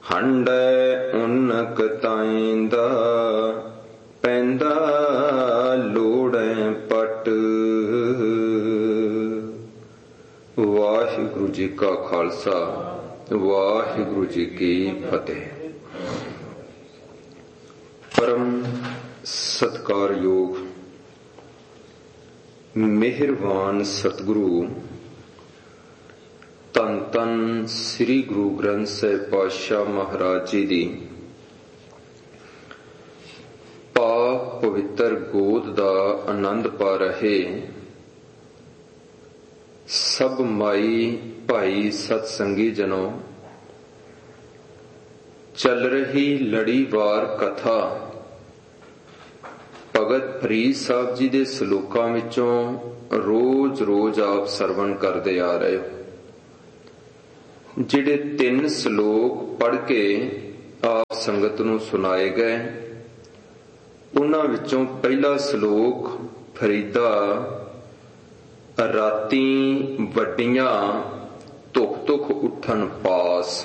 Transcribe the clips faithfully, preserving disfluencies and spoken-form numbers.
ਹੰਡੈ ਉਨਕ ਤਾਈਂਦਾ ਪੈਂਦਾ ਲੋੜੈ ਪਟ। ਵਾਹਿਗੁਰੂ ਜੀ ਕਾ ਖਾਲਸਾ, ਵਾਹਿਗੁਰੂ ਜੀ ਕੀ ਫਤਿਹ। ਪਰਮ ਸਤਿਕਾਰਯੋਗ ਮਿਹਰਬਾਨ ਸਤਿਗੁਰੂ ਧੰਨ ਧੰਨ ਸ੍ਰੀ ਗੁਰੂ ਗ੍ਰੰਥ ਸਾਹਿਬ ਪਾਤਸ਼ਾਹ ਮਹਾਰਾਜ ਜੀ ਦੀ ਪਾਕ ਪਵਿੱਤਰ ਗੋਦ ਦਾ ਆਨੰਦ ਪਾ ਰਹੇ ਸਭ ਮਾਈ ਭਾਈ ਸਤਸੰਗੀ ਜਨੋ, ਚੱਲ ਰਹੀ ਲੜੀਵਾਰ ਕਥਾ ਭਗਤ ਫਰੀਦ ਸਾਹਿਬ ਜੀ ਦੇ ਸਲੋਕਾਂ ਵਿੱਚੋਂ ਰੋਜ਼ ਰੋਜ਼ ਆਪ ਸਰਵਣ ਕਰਦੇ ਆ ਰਹੇ ਹੋ। ਜਿਹੜੇ ਤਿੰਨ ਸਲੋਕ ਪੜ੍ਹ ਕੇ ਆਪ ਸੰਗਤ ਨੂੰ ਸੁਣਾਏ ਗਏ, ਉਹਨਾਂ ਵਿੱਚੋਂ ਪਹਿਲਾ ਸਲੋਕ ਫਰੀਦਾ ਰਾਤੀ ਵੱਡੀਆਂ ਧੁਖ ਧੁਖ ਉੱਠਣ ਪਾਸ।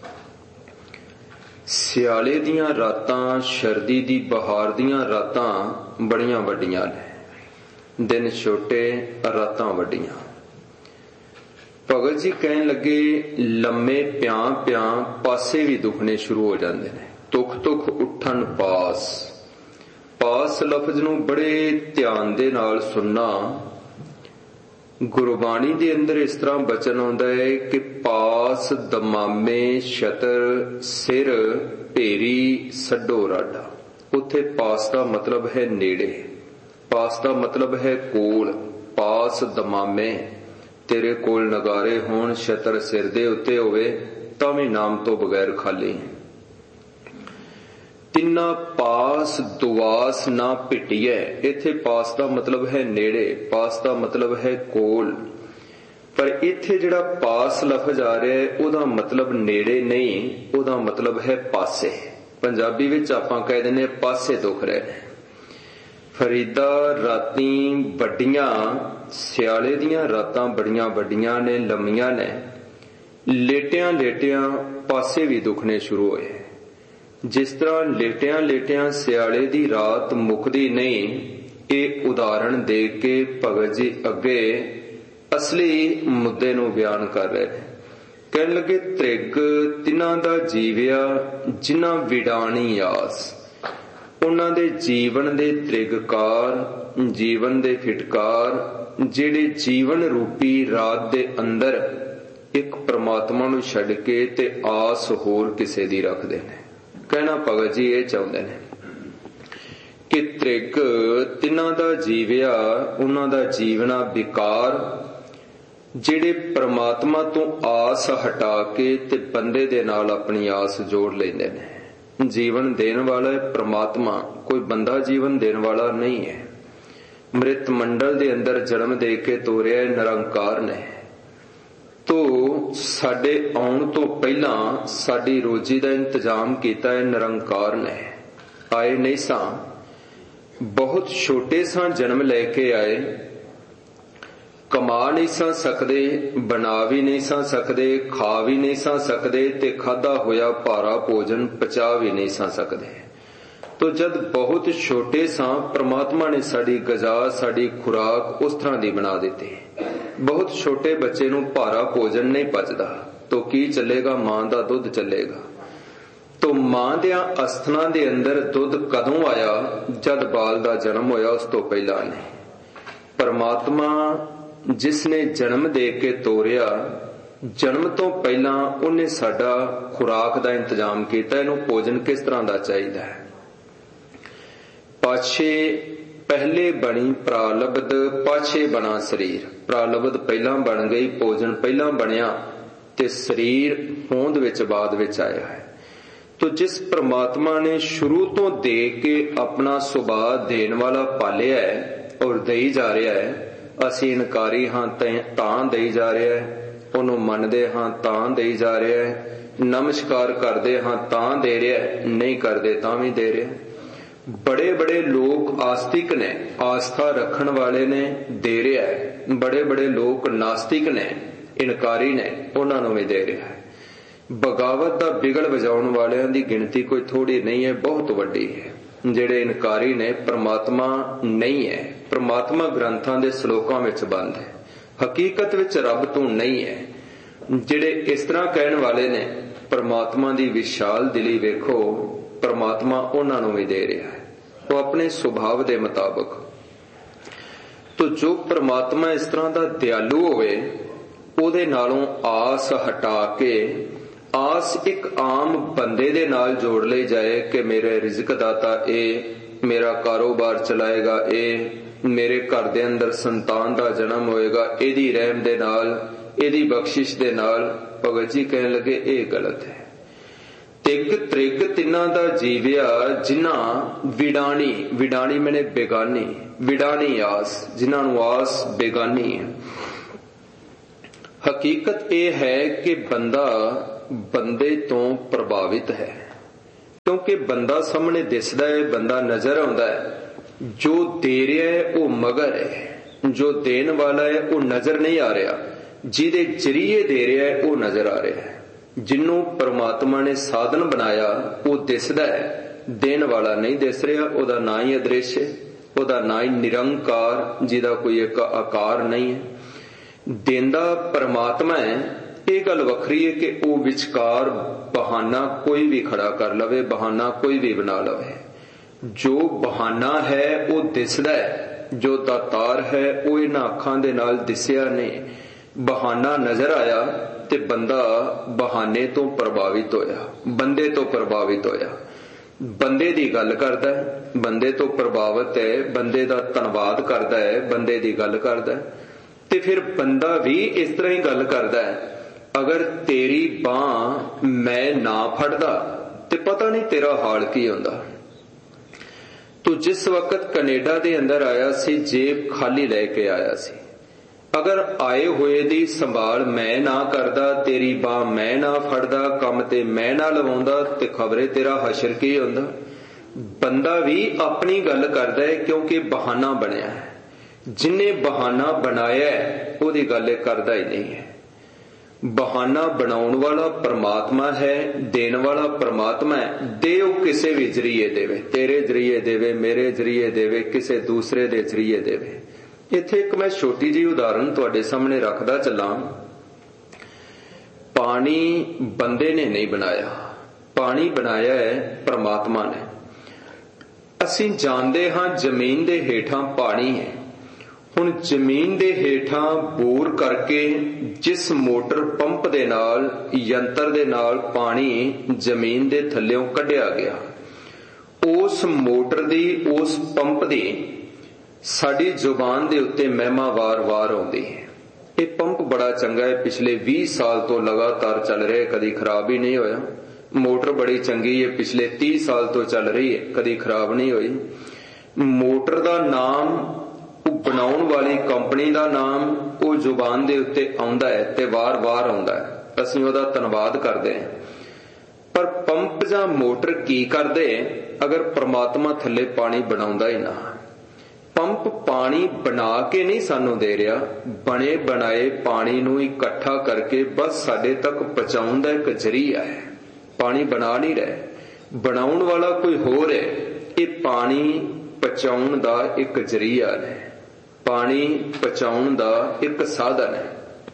ਸਿਆਲੇ ਦੀਆਂ ਰਾਤਾਂ, ਸਰਦੀ ਦੀ ਬਹਾਰ ਦੀਆਂ ਰਾਤਾਂ ਬੜੀਆਂ ਵੱਡੀਆਂ ਨੇ, ਦਿਨ ਛੋਟੇ ਰਾਤਾਂ ਵੱਡੀਆਂ। ਭਗਤ ਜੀ ਕਹਿਣ ਲੱਗੇ ਲੰਮੇ ਪਿਆਂ ਪਿਆਂ ਪਾਸੇ ਵੀ ਦੁਖਣੇ ਸ਼ੁਰੂ ਹੋ ਜਾਂਦੇ ਨੇ। ਧੁਖ ਧੁਖ ਉੱਠਣ ਪਾਸ। ਪਾਸ ਲਫ਼ਜ਼ ਨੂੰ ਬੜੇ ਧਿਆਨ ਦੇ ਨਾਲ ਸੁਣਨਾ। ਗੁਰਬਾਣੀ ਦੇ ਅੰਦਰ ਇਸ ਤਰ੍ਹਾਂ ਬਚਨ ਆਉਂਦਾ ਹੈ ਕਿ ਪਾਸ ਦਮਾਮੇ ਛਤਰ ਸਿਰ ਢੇਰੀ ਸੱਡੋ ਰਾਡਾ। ਉੱਥੇ ਪਾਸ ਦਾ ਮਤਲਬ ਹੈ ਨੇੜੇ, ਪਾਸ ਦਾ ਮਤਲਬ ਹੈ ਕੋਲ। ਪਾਸ ਦਮਾਮੇ, ਤੇਰੇ ਕੋਲ ਨਗਾਰੇ ਹੋਣ, ਛਤਰ ਸਿਰ ਦੇ ਉੱਤੇ ਹੋਵੇ ਤਾਂ ਵੀ ਨਾਮ ਤੋਂ ਬਗੈਰ ਖਾਲੀ। ਤਿੰਨਾ ਪਾਸ ਦੁਆਸ ਨਾ ਭਿਟੀਐ। ਇੱਥੇ ਪਾਸ ਦਾ ਮਤਲਬ ਹੈ ਨੇੜੇ, ਪਾਸ ਦਾ ਮਤਲਬ ਹੈ ਕੋਲ। ਪਰ ਇੱਥੇ ਜਿਹੜਾ ਪਾਸ ਲਫ਼ਜ਼ ਆ ਰਿਹਾ ਹੈ ਉਹਦਾ ਮਤਲਬ ਨੇੜੇ ਨਹੀਂ, ਉਹਦਾ ਮਤਲਬ ਹੈ ਪਾਸੇ। ਪੰਜਾਬੀ ਵਿੱਚ ਆਪਾਂ ਕਹਿ ਦਿੰਦੇ ਹਾਂ ਪਾਸੇ ਦੁਖ ਰਹੇ ਨੇ। ਫਰੀਦਾ ਰਾਤੀ ਵੱਡੀਆਂ, ਸਿਆਲੇ ਦੀਆਂ ਰਾਤਾਂ ਬੜੀਆਂ ਵੱਡੀਆਂ ਨੇ, ਲੰਮੀਆਂ ਨੇ। ਲੇਟਿਆਂ ਲੇਟਿਆਂ ਪਾਸੇ ਵੀ ਦੁਖਣੇ ਸ਼ੁਰੂ ਹੋਏ। ਜਿਸ ਤਰ੍ਹਾਂ ਲੇਟਿਆਂ ਲੇਟਿਆਂ ਸਿਆਲੇ ਦੀ ਰਾਤ ਮੁੱਕਦੀ ਨਹੀਂ, ਇਹ ਉਦਾਹਰਣ ਦੇ ਕੇ ਭਗਤ ਜੀ ਅੱਗੇ ਅਸਲੀ ਮੁੱਦੇ ਨੂੰ ਬਿਆਨ ਕਰ ਰਹੇ ਨੇ। ਕਹਿਣ ਲੱਗੇ ਤ੍ਰਿਗ ਤਿਨਾਂ ਦਾ ਜੀਵਿਆ ਜਿਨ੍ਹਾਂ ਵਿਡਾਣੀ ਆਸ। ਉਹਨਾਂ ਦੇ ਜੀਵਨ ਦੇ ਤ੍ਰਿਗਕਾਰ, ਜੀਵਨ ਦੇ ਫਿਟਕਾਰ, ਜਿਹੜੇ ਜੀਵਨ ਰੂਪੀ ਰਾਤ ਦੇ ਅੰਦਰ ਇੱਕ ਪ੍ਰਮਾਤਮਾ ਨੂੰ ਛੱਡ ਕੇ ਤੇ ਆਸ ਹੋਰ ਕਿਸੇ ਦੀ ਰੱਖਦੇ ਨੇ। ਕਹਿਣਾ ਭਗਤ ਜੀ ਇਹ ਚਾਹੁੰਦੇ ਨੇ ਕਿ ਤ੍ਰਿਗ ਤਿਨਾਂ ਦਾ ਜੀਵਿਆ, ਉਹਨਾਂ ਦਾ ਜੀਵਨਾ ਵਿਕਾਰ, ਜਿਹੜੇ ਪ੍ਰਮਾਤਮਾ ਤੋਂ ਆਸ ਹਟਾ ਕੇ ਤੇ ਬੰਦੇ ਦੇ ਨਾਲ ਆਪਣੀ ਆਸ ਜੋੜ ਲੈਂਦੇ ਨੇ। ਜੀਵਨ ਦੇਣ ਵਾਲਾ ਪ੍ਰਮਾਤਮਾ, ਕੋਈ ਬੰਦਾ ਜੀਵਨ ਦੇਣ ਵਾਲਾ ਨਹੀਂ ਹੈ। ਮ੍ਰਿਤ ਮੰਡਲ ਦੇ ਅੰਦਰ ਜਨਮ ਦੇ ਕੇ ਤੋਰਿਆ ਨਿਰੰਕਾਰ ਨੇ। ਤੋ ਸਾਡੇ ਆਉਣ ਤੋਂ ਪਹਿਲਾਂ ਸਾਡੀ ਰੋਜੀ ਦਾ ਇੰਤਜ਼ਾਮ ਕੀਤਾ ਹੈ ਨਿਰੰਕਾਰ ਨੇ। ਆਏ ਨਹੀਂ ਸਾਂ, ਬਹੁਤ ਛੋਟੇ ਸਾਂ, ਜਨਮ ਲੈ ਕੇ ਆਏ। ਕਮਾ ਨਹੀਂ ਸਾਂ ਸਕਦੇ, ਬਣਾ ਵੀ ਨਹੀਂ ਸਾਂ ਸਕਦੇ, ਖਾ ਵੀ ਨਹੀਂ ਸਾਂ ਸਕਦੇ ਤੇ ਖਾਧਾ ਹੋਇਆ ਭਾਰਾ ਭੋਜਨ ਪਚਾ ਵੀ ਨਹੀਂ ਸਾਂ ਸਕਦੇ। ਤੋ ਜਦ ਬਹੁਤ ਛੋਟੇ ਸਾਂ, ਪ੍ਰਮਾਤਮਾ ਨੇ ਸਾਡੀ ਗਜ਼ਾ, ਸਾਡੀ ਖੁਰਾਕ ਉਸ ਤਰ੍ਹਾਂ ਦੀ ਬਣਾ ਦਿੱਤੀ। ਬਹੁਤ ਛੋਟੇ ਬੱਚੇ ਨੂੰ ਭਾਰਾ ਭੋਜਨ ਨਹੀਂ ਪਚਦਾ, ਤੋ ਕੀ ਚੱਲੇਗਾ? ਮਾਂ ਦਾ ਦੁੱਧ ਚੱਲੇਗਾ। ਤੋ ਮਾਂ ਦਿਆਂ ਅਸਥਨਾਂ ਦੇ ਅੰਦਰ ਦੁੱਧ ਕਦੋਂ ਆਇਆ? ਜਦ ਬਾਲ ਦਾ ਜਨਮ ਹੋਇਆ, ਉਸ ਤੋਂ ਪਹਿਲਾਂ ਨਹੀਂ। ਪਰਮਾਤਮਾ ਜਿਸ ਨੇ ਜਨਮ ਦੇ ਕੇ ਤੋਰਿਆ, ਜਨਮ ਤੋਂ ਪਹਿਲਾਂ ਉਹਨੇ ਸਾਡਾ ਖੁਰਾਕ ਦਾ ਇੰਤਜ਼ਾਮ ਕੀਤਾ। ਇਹਨੂੰ ਭੋਜਨ ਕਿਸ ਤਰ੍ਹਾਂ ਦਾ ਚਾਹੀਦਾ ਹੈ? ਪਾਛੇ ਪਹਿਲੇ ਬਣੀ ਪ੍ਰਾਲਬਧ, ਪਾਛੇ ਬਣਾ ਸਰੀਰ। ਪ੍ਰਾਲਬਧ ਪਹਿਲਾਂ ਬਣ ਗਈ, ਭੋਜਨ ਪਹਿਲਾਂ ਬਣਿਆ ਤੇ ਸਰੀਰ ਹੋਂਦ ਵਿੱਚ ਬਾਅਦ ਵਿੱਚ ਆਇਆ ਹੈ। ਤੋ ਜਿਸ ਪ੍ਰਮਾਤਮਾ ਨੇ ਸ਼ੁਰੂ ਤੋਂ ਦੇ ਕੇ ਆਪਣਾ ਸੁਭਾਅ ਦੇਣ ਵਾਲਾ ਪਾਲਿਆ ਹੈ ਔਰ ਦੇਈ ਜਾ ਰਿਹਾ ਹੈ, ਅਸੀਂ ਇਨਕਾਰੀ ਹਾਂ ਤਾਂ ਦੇਈ ਜਾ ਰਿਹਾ ਹੈ, ਉਹਨੂੰ ਮੰਨਦੇ ਹਾਂ ਤਾਂ ਦੇਈ ਜਾ ਰਿਹਾ ਹੈ, ਨਮਸਕਾਰ ਕਰਦੇ ਹਾਂ ਤਾਂ ਦੇ ਰਿਹਾ ਹੈ, ਨਹੀਂ ਕਰਦੇ ਤਾਂ ਵੀ ਦੇ ਰਿਹਾ। ਬੜੇ ਬੜੇ ਲੋਕ ਆਸਤਿਕ ਨੇ, ਆਸਥਾ ਰੱਖਣ ਵਾਲੇ ਨੇ, ਦੇ ਰਿਹਾ ਹੈ। ਬੜੇ ਬੜੇ ਲੋਕ ਨਾਸਤਿਕ ਨੇ, ਇਨਕਾਰੀ ਨੇ, ਉਹਨਾਂ ਨੂੰ ਵੀ ਦੇ ਰਿਹਾ ਹੈ। बगावत दा बिगड़ वजाउण वालियां दी गिणती कोई थोड़ी नहीं है, बहुत वड्डी है। ਜਿਹੜੇ ਇਨਕਾਰੀ ਨੇ परमात्मा नहीं है, परमात्मा ग्रंथां दे श्लोकां विच बंद है, हकीकत विच रब तू नहीं है। ਜਿਹੜੇ इस तरह कहण वाले ने परमात्मा दी विशाल दिली वेखो, परमात्मा उन्हां नूं भी दे रहा है, वो अपने सुभाव दे मुताबिक। तो जो परमात्मा इस तरह दा दयालु होवे, ਉਹਦੇ ਨਾਲੋਂ आस हटा के आस एक आम बंदे दे नाल जोड़ ले जाए कि मेरे रिज़्क दाता ए, मेरा कारोबार चलाएगा ए, मेरे घर दे अंदर संतान दा जन्म होएगा एदी रहम दे नाल, एदी बख्शिश दे नाल। भगत जी कहने लगे ये गलत है। तिग त्रिग तिन्हां दा जीविया जिन्हां विडाणी, विडाणी मैंने बेगानी, विडानी आस, जिन्हां नूं आस बेगानी है। हकीकत यह है कि बंदा बंदे तो प्रभावित है, क्योंकि बंदा सामने दिसदा है, बंदा नजर आउंदा है। जो दे रहा है वो मगर है, जो देन वाला है वो नजर नहीं आ रहा, जिहदे जरिए दे रहा है वो नजर आ रहा है। जिन्हों परमात्मा ने साधन बनाया वो दिसदा है, देन वाला नहीं दिस रहा। ओदा ना ही अदृश्य, ओदा ना ही निरंकार, जिहदा कोई एक आकार नहीं है। देंदा परमात्मा है। ये गल वखरी है कि वो विचकार बहाना कोई भी खड़ा कर लवे, बहाना कोई भी बना लवे। जो बहाना है वो दिसदा है, जो दातार है वो इन्हां अखां दे नाल दिसिया नहीं। बहाना नजर आया ते बंदा बहाने तो प्रभावित होया, बंदे तो प्रभावित होया। बंदे दी गल करदा है, बंदे तो प्रभावित है, बंदे दा धन्नवाद करदा है, बंदे दी गल करदा है। ते फिर बंदा भी इस तरह ही गल करदा है, अगर तेरी बांह मैं ना फड़दा ते पता नहीं तेरा हाल की होंदा। तो जिस वक्त कनेडा दे अंदर आया सी, जेब खाली लेके आया सी, अगर आए हुए दी संभाल मैं ना करदा, तेरी बांह मैं ना फड़दा, काम ते मैं ना लवाउंदा, ते खबरे तेरा हशर की होंदा। बंदा भी अपनी गल करदा है, क्योंकि बहाना बनया है। जिन्हें बहाना बनाया है ओदी गल करदा ही नहीं है। बहाना बनाउण वाला परमात्मा है, देण वाला परमात्मा है। दे किसे भी जरिए देवे, तेरे जरिए देवे, मेरे जरिए देवे, किसे दूसरे दे जरिए देवे। इत्थे एक मैं छोटी जी उदाहरण तुहाडे सामने रखदा चलां। पानी बंदे ने नहीं बनाया, पानी बनाया है परमात्मा ने। असीं जानदे हां जमीन दे हेठां पानी है। हुण जमीन दे हेठां बोर करके जिस मोटर पंप दे नाल, यंत्र दे नाल पानी जमीन दे थल्लेों कढिया गया, उस मोटर दी, उस पंप दी साडी जुबान दे उत्ते महिमा वार वार आउंदी है। ये पंप बड़ा चंगा है, पिछले बीस साल तो लगातार चल रहा है, कदी खराब ही नहीं होया। मोटर बड़ी चंगी है, पिछले तीस साल तो चल रही है, कदी खराब नहीं हुई। मोटर दा नाम, बनाउण वाली कंपनी दा नाम वो जुबान दे उत्ते आउंदा है ते वार वार आउंदा है। असीं ओहदा धन्नवाद करदे हां। पर पंप जां मोटर की करदे अगर परमात्मा थल्ले पानी बनाउंदा ही ना? पंप पानी बना के नहीं सानू दे रहा, बने बनाए पानी नू इकट्ठा करके बस साडे तक पहुंचाउण दा इक जरिया है। पानी बना नहीं रहे, बनाउण वाला कोई होर है। ये पानी पहुंचाउण दा एक जरिया है, पानी पहुंचाउण दा एक साधन है।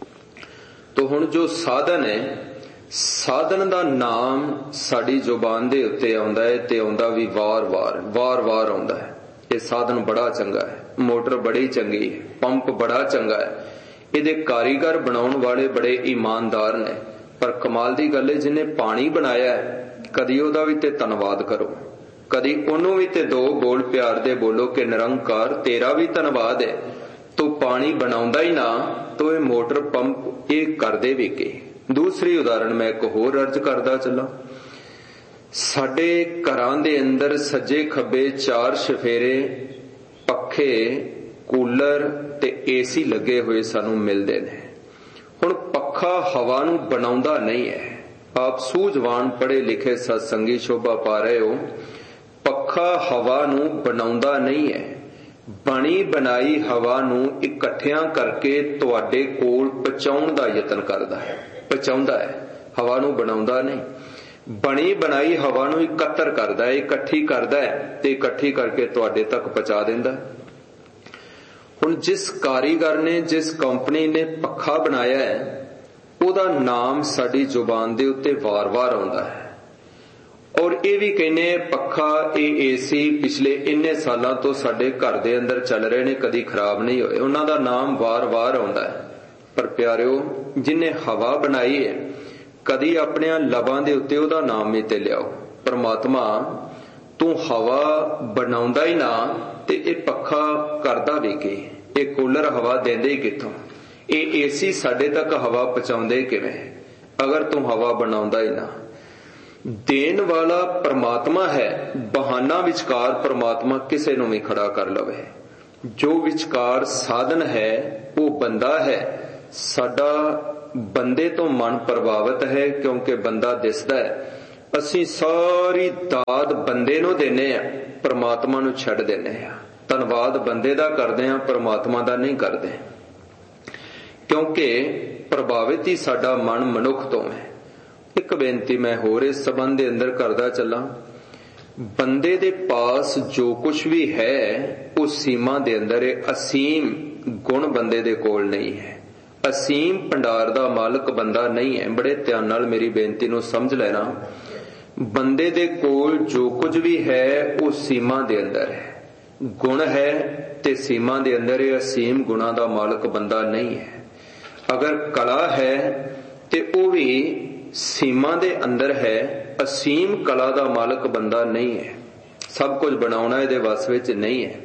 तो हुण जो साधन है, साधन दा नाम साडी जुबान दे उत्ते आउंदा है ते आउंदा भी वार वार वार वार आउंदा है। ये साधन बड़ा चंगा है, मोटर बड़ी चंगी है, पंप बड़ा चंगा है, इहदे कारीगर बनाउण वाले बड़े ईमानदार ने। पर कमाल दी गल है, जिन्हें पानी बनाया है कदी ओहदा भी ते धन्नवाद करो, कदी ओनू भी ते दो बोल प्यार दे बोलो कि निरंकार तेरा भी धन्नवाद है। तो पानी बनाउंदा ही ना तो ये मोटर पंप ये करदे भी के। दूसरी उदाहरण मैं एक होर अर्ज करदा चला। साडे घरां दे अंदर सज्जे खब्बे चार शफेरे पखे, कूलर ते एसी लगे हुए सानू मिलदे ने। हुण पखा हवा नू बनाउंदा नहीं है। आप सूझवान पढ़े लिखे सत्संगी शोभा पा रहे हो। पखा हवा नू बनाउंदा नहीं है, बनी बनाई हवा नू इकट्ठियां करके तुहाडे कोल पहुंचाउण दा यतन करदा है, पहुंचाउंदा है। हवा नूं बनाउंदा नहीं। बनी बनाई हवा नूं इकत्तर करदा है, इकट्ठी करदा है ते इकट्ठी करके तुहाडे तक पहुंचा दिंदा। हुण जिस कारीगर ने, जिस कंपनी ने पक्खा बनाया है, उहदा नाम साडी जुबान दे उत्ते वार वार आउंदा है। और ये भी कहने पक्खा ए एसी पिछले इन्ने सालों तो साडे घर दे अंदर चल रहे ने, कदी खराब नहीं होए, उन्हां दा नाम वार वार आउंदा है। पर प्यारिओ, जिन्हें हवा बनाई है, कदी अपने लबां दे उत्ते उहदा नाम नहीं ते लियाओ। परमात्मा तू हवा बनाउंदा ही ना ते ये पक्खा करदा भी की, ये कूलर हवा देंदे ही कित्थों, ये एसी साडे तक हवा पहुंचाउंदे किवें, अगर तू हवा बनाउंदा ही ना। देन वाला परमात्मा है, बहाना विचकार परमात्मा किसे नूं भी खड़ा कर लवे। जो विचकार साधन है वो बंदा है। साडा बंदे तो मन प्रभावित है, क्योंकि बंदा दिसदा है। असीं सारी दाद बंदे नूं देने आ, परमात्मा नूं छड्ड देने आ। धन्नवाद बंदे दा करदे आ, परमात्मा दा नहीं करदे, क्योंकि प्रभावित ही साडा मन मनुख तो है। एक बेनती मैं होर इस संबंध दे अंदर करदा चला, बंदे दे पास जो कुछ भी है उस सीमा दे अंदर है। असीम गुण बंदे दे कोल नहीं है, असीम भंडार दा मालक बंदा नहीं है। बड़े ध्यान नाल मेरी बेनती नूं समझ लेना, बंदे दे कोल जो कुछ भी है उस सीमा दे अंदर है। गुण है ते सीमा दे अंदर है, असीम गुणा दा मालक बंदा नहीं है। अगर कला है ते वो भी सीमा दे अंदर है, असीम कला दा मालक बंदा नहीं है। सब कुछ बनाउणा इहदे वस विच नहीं है।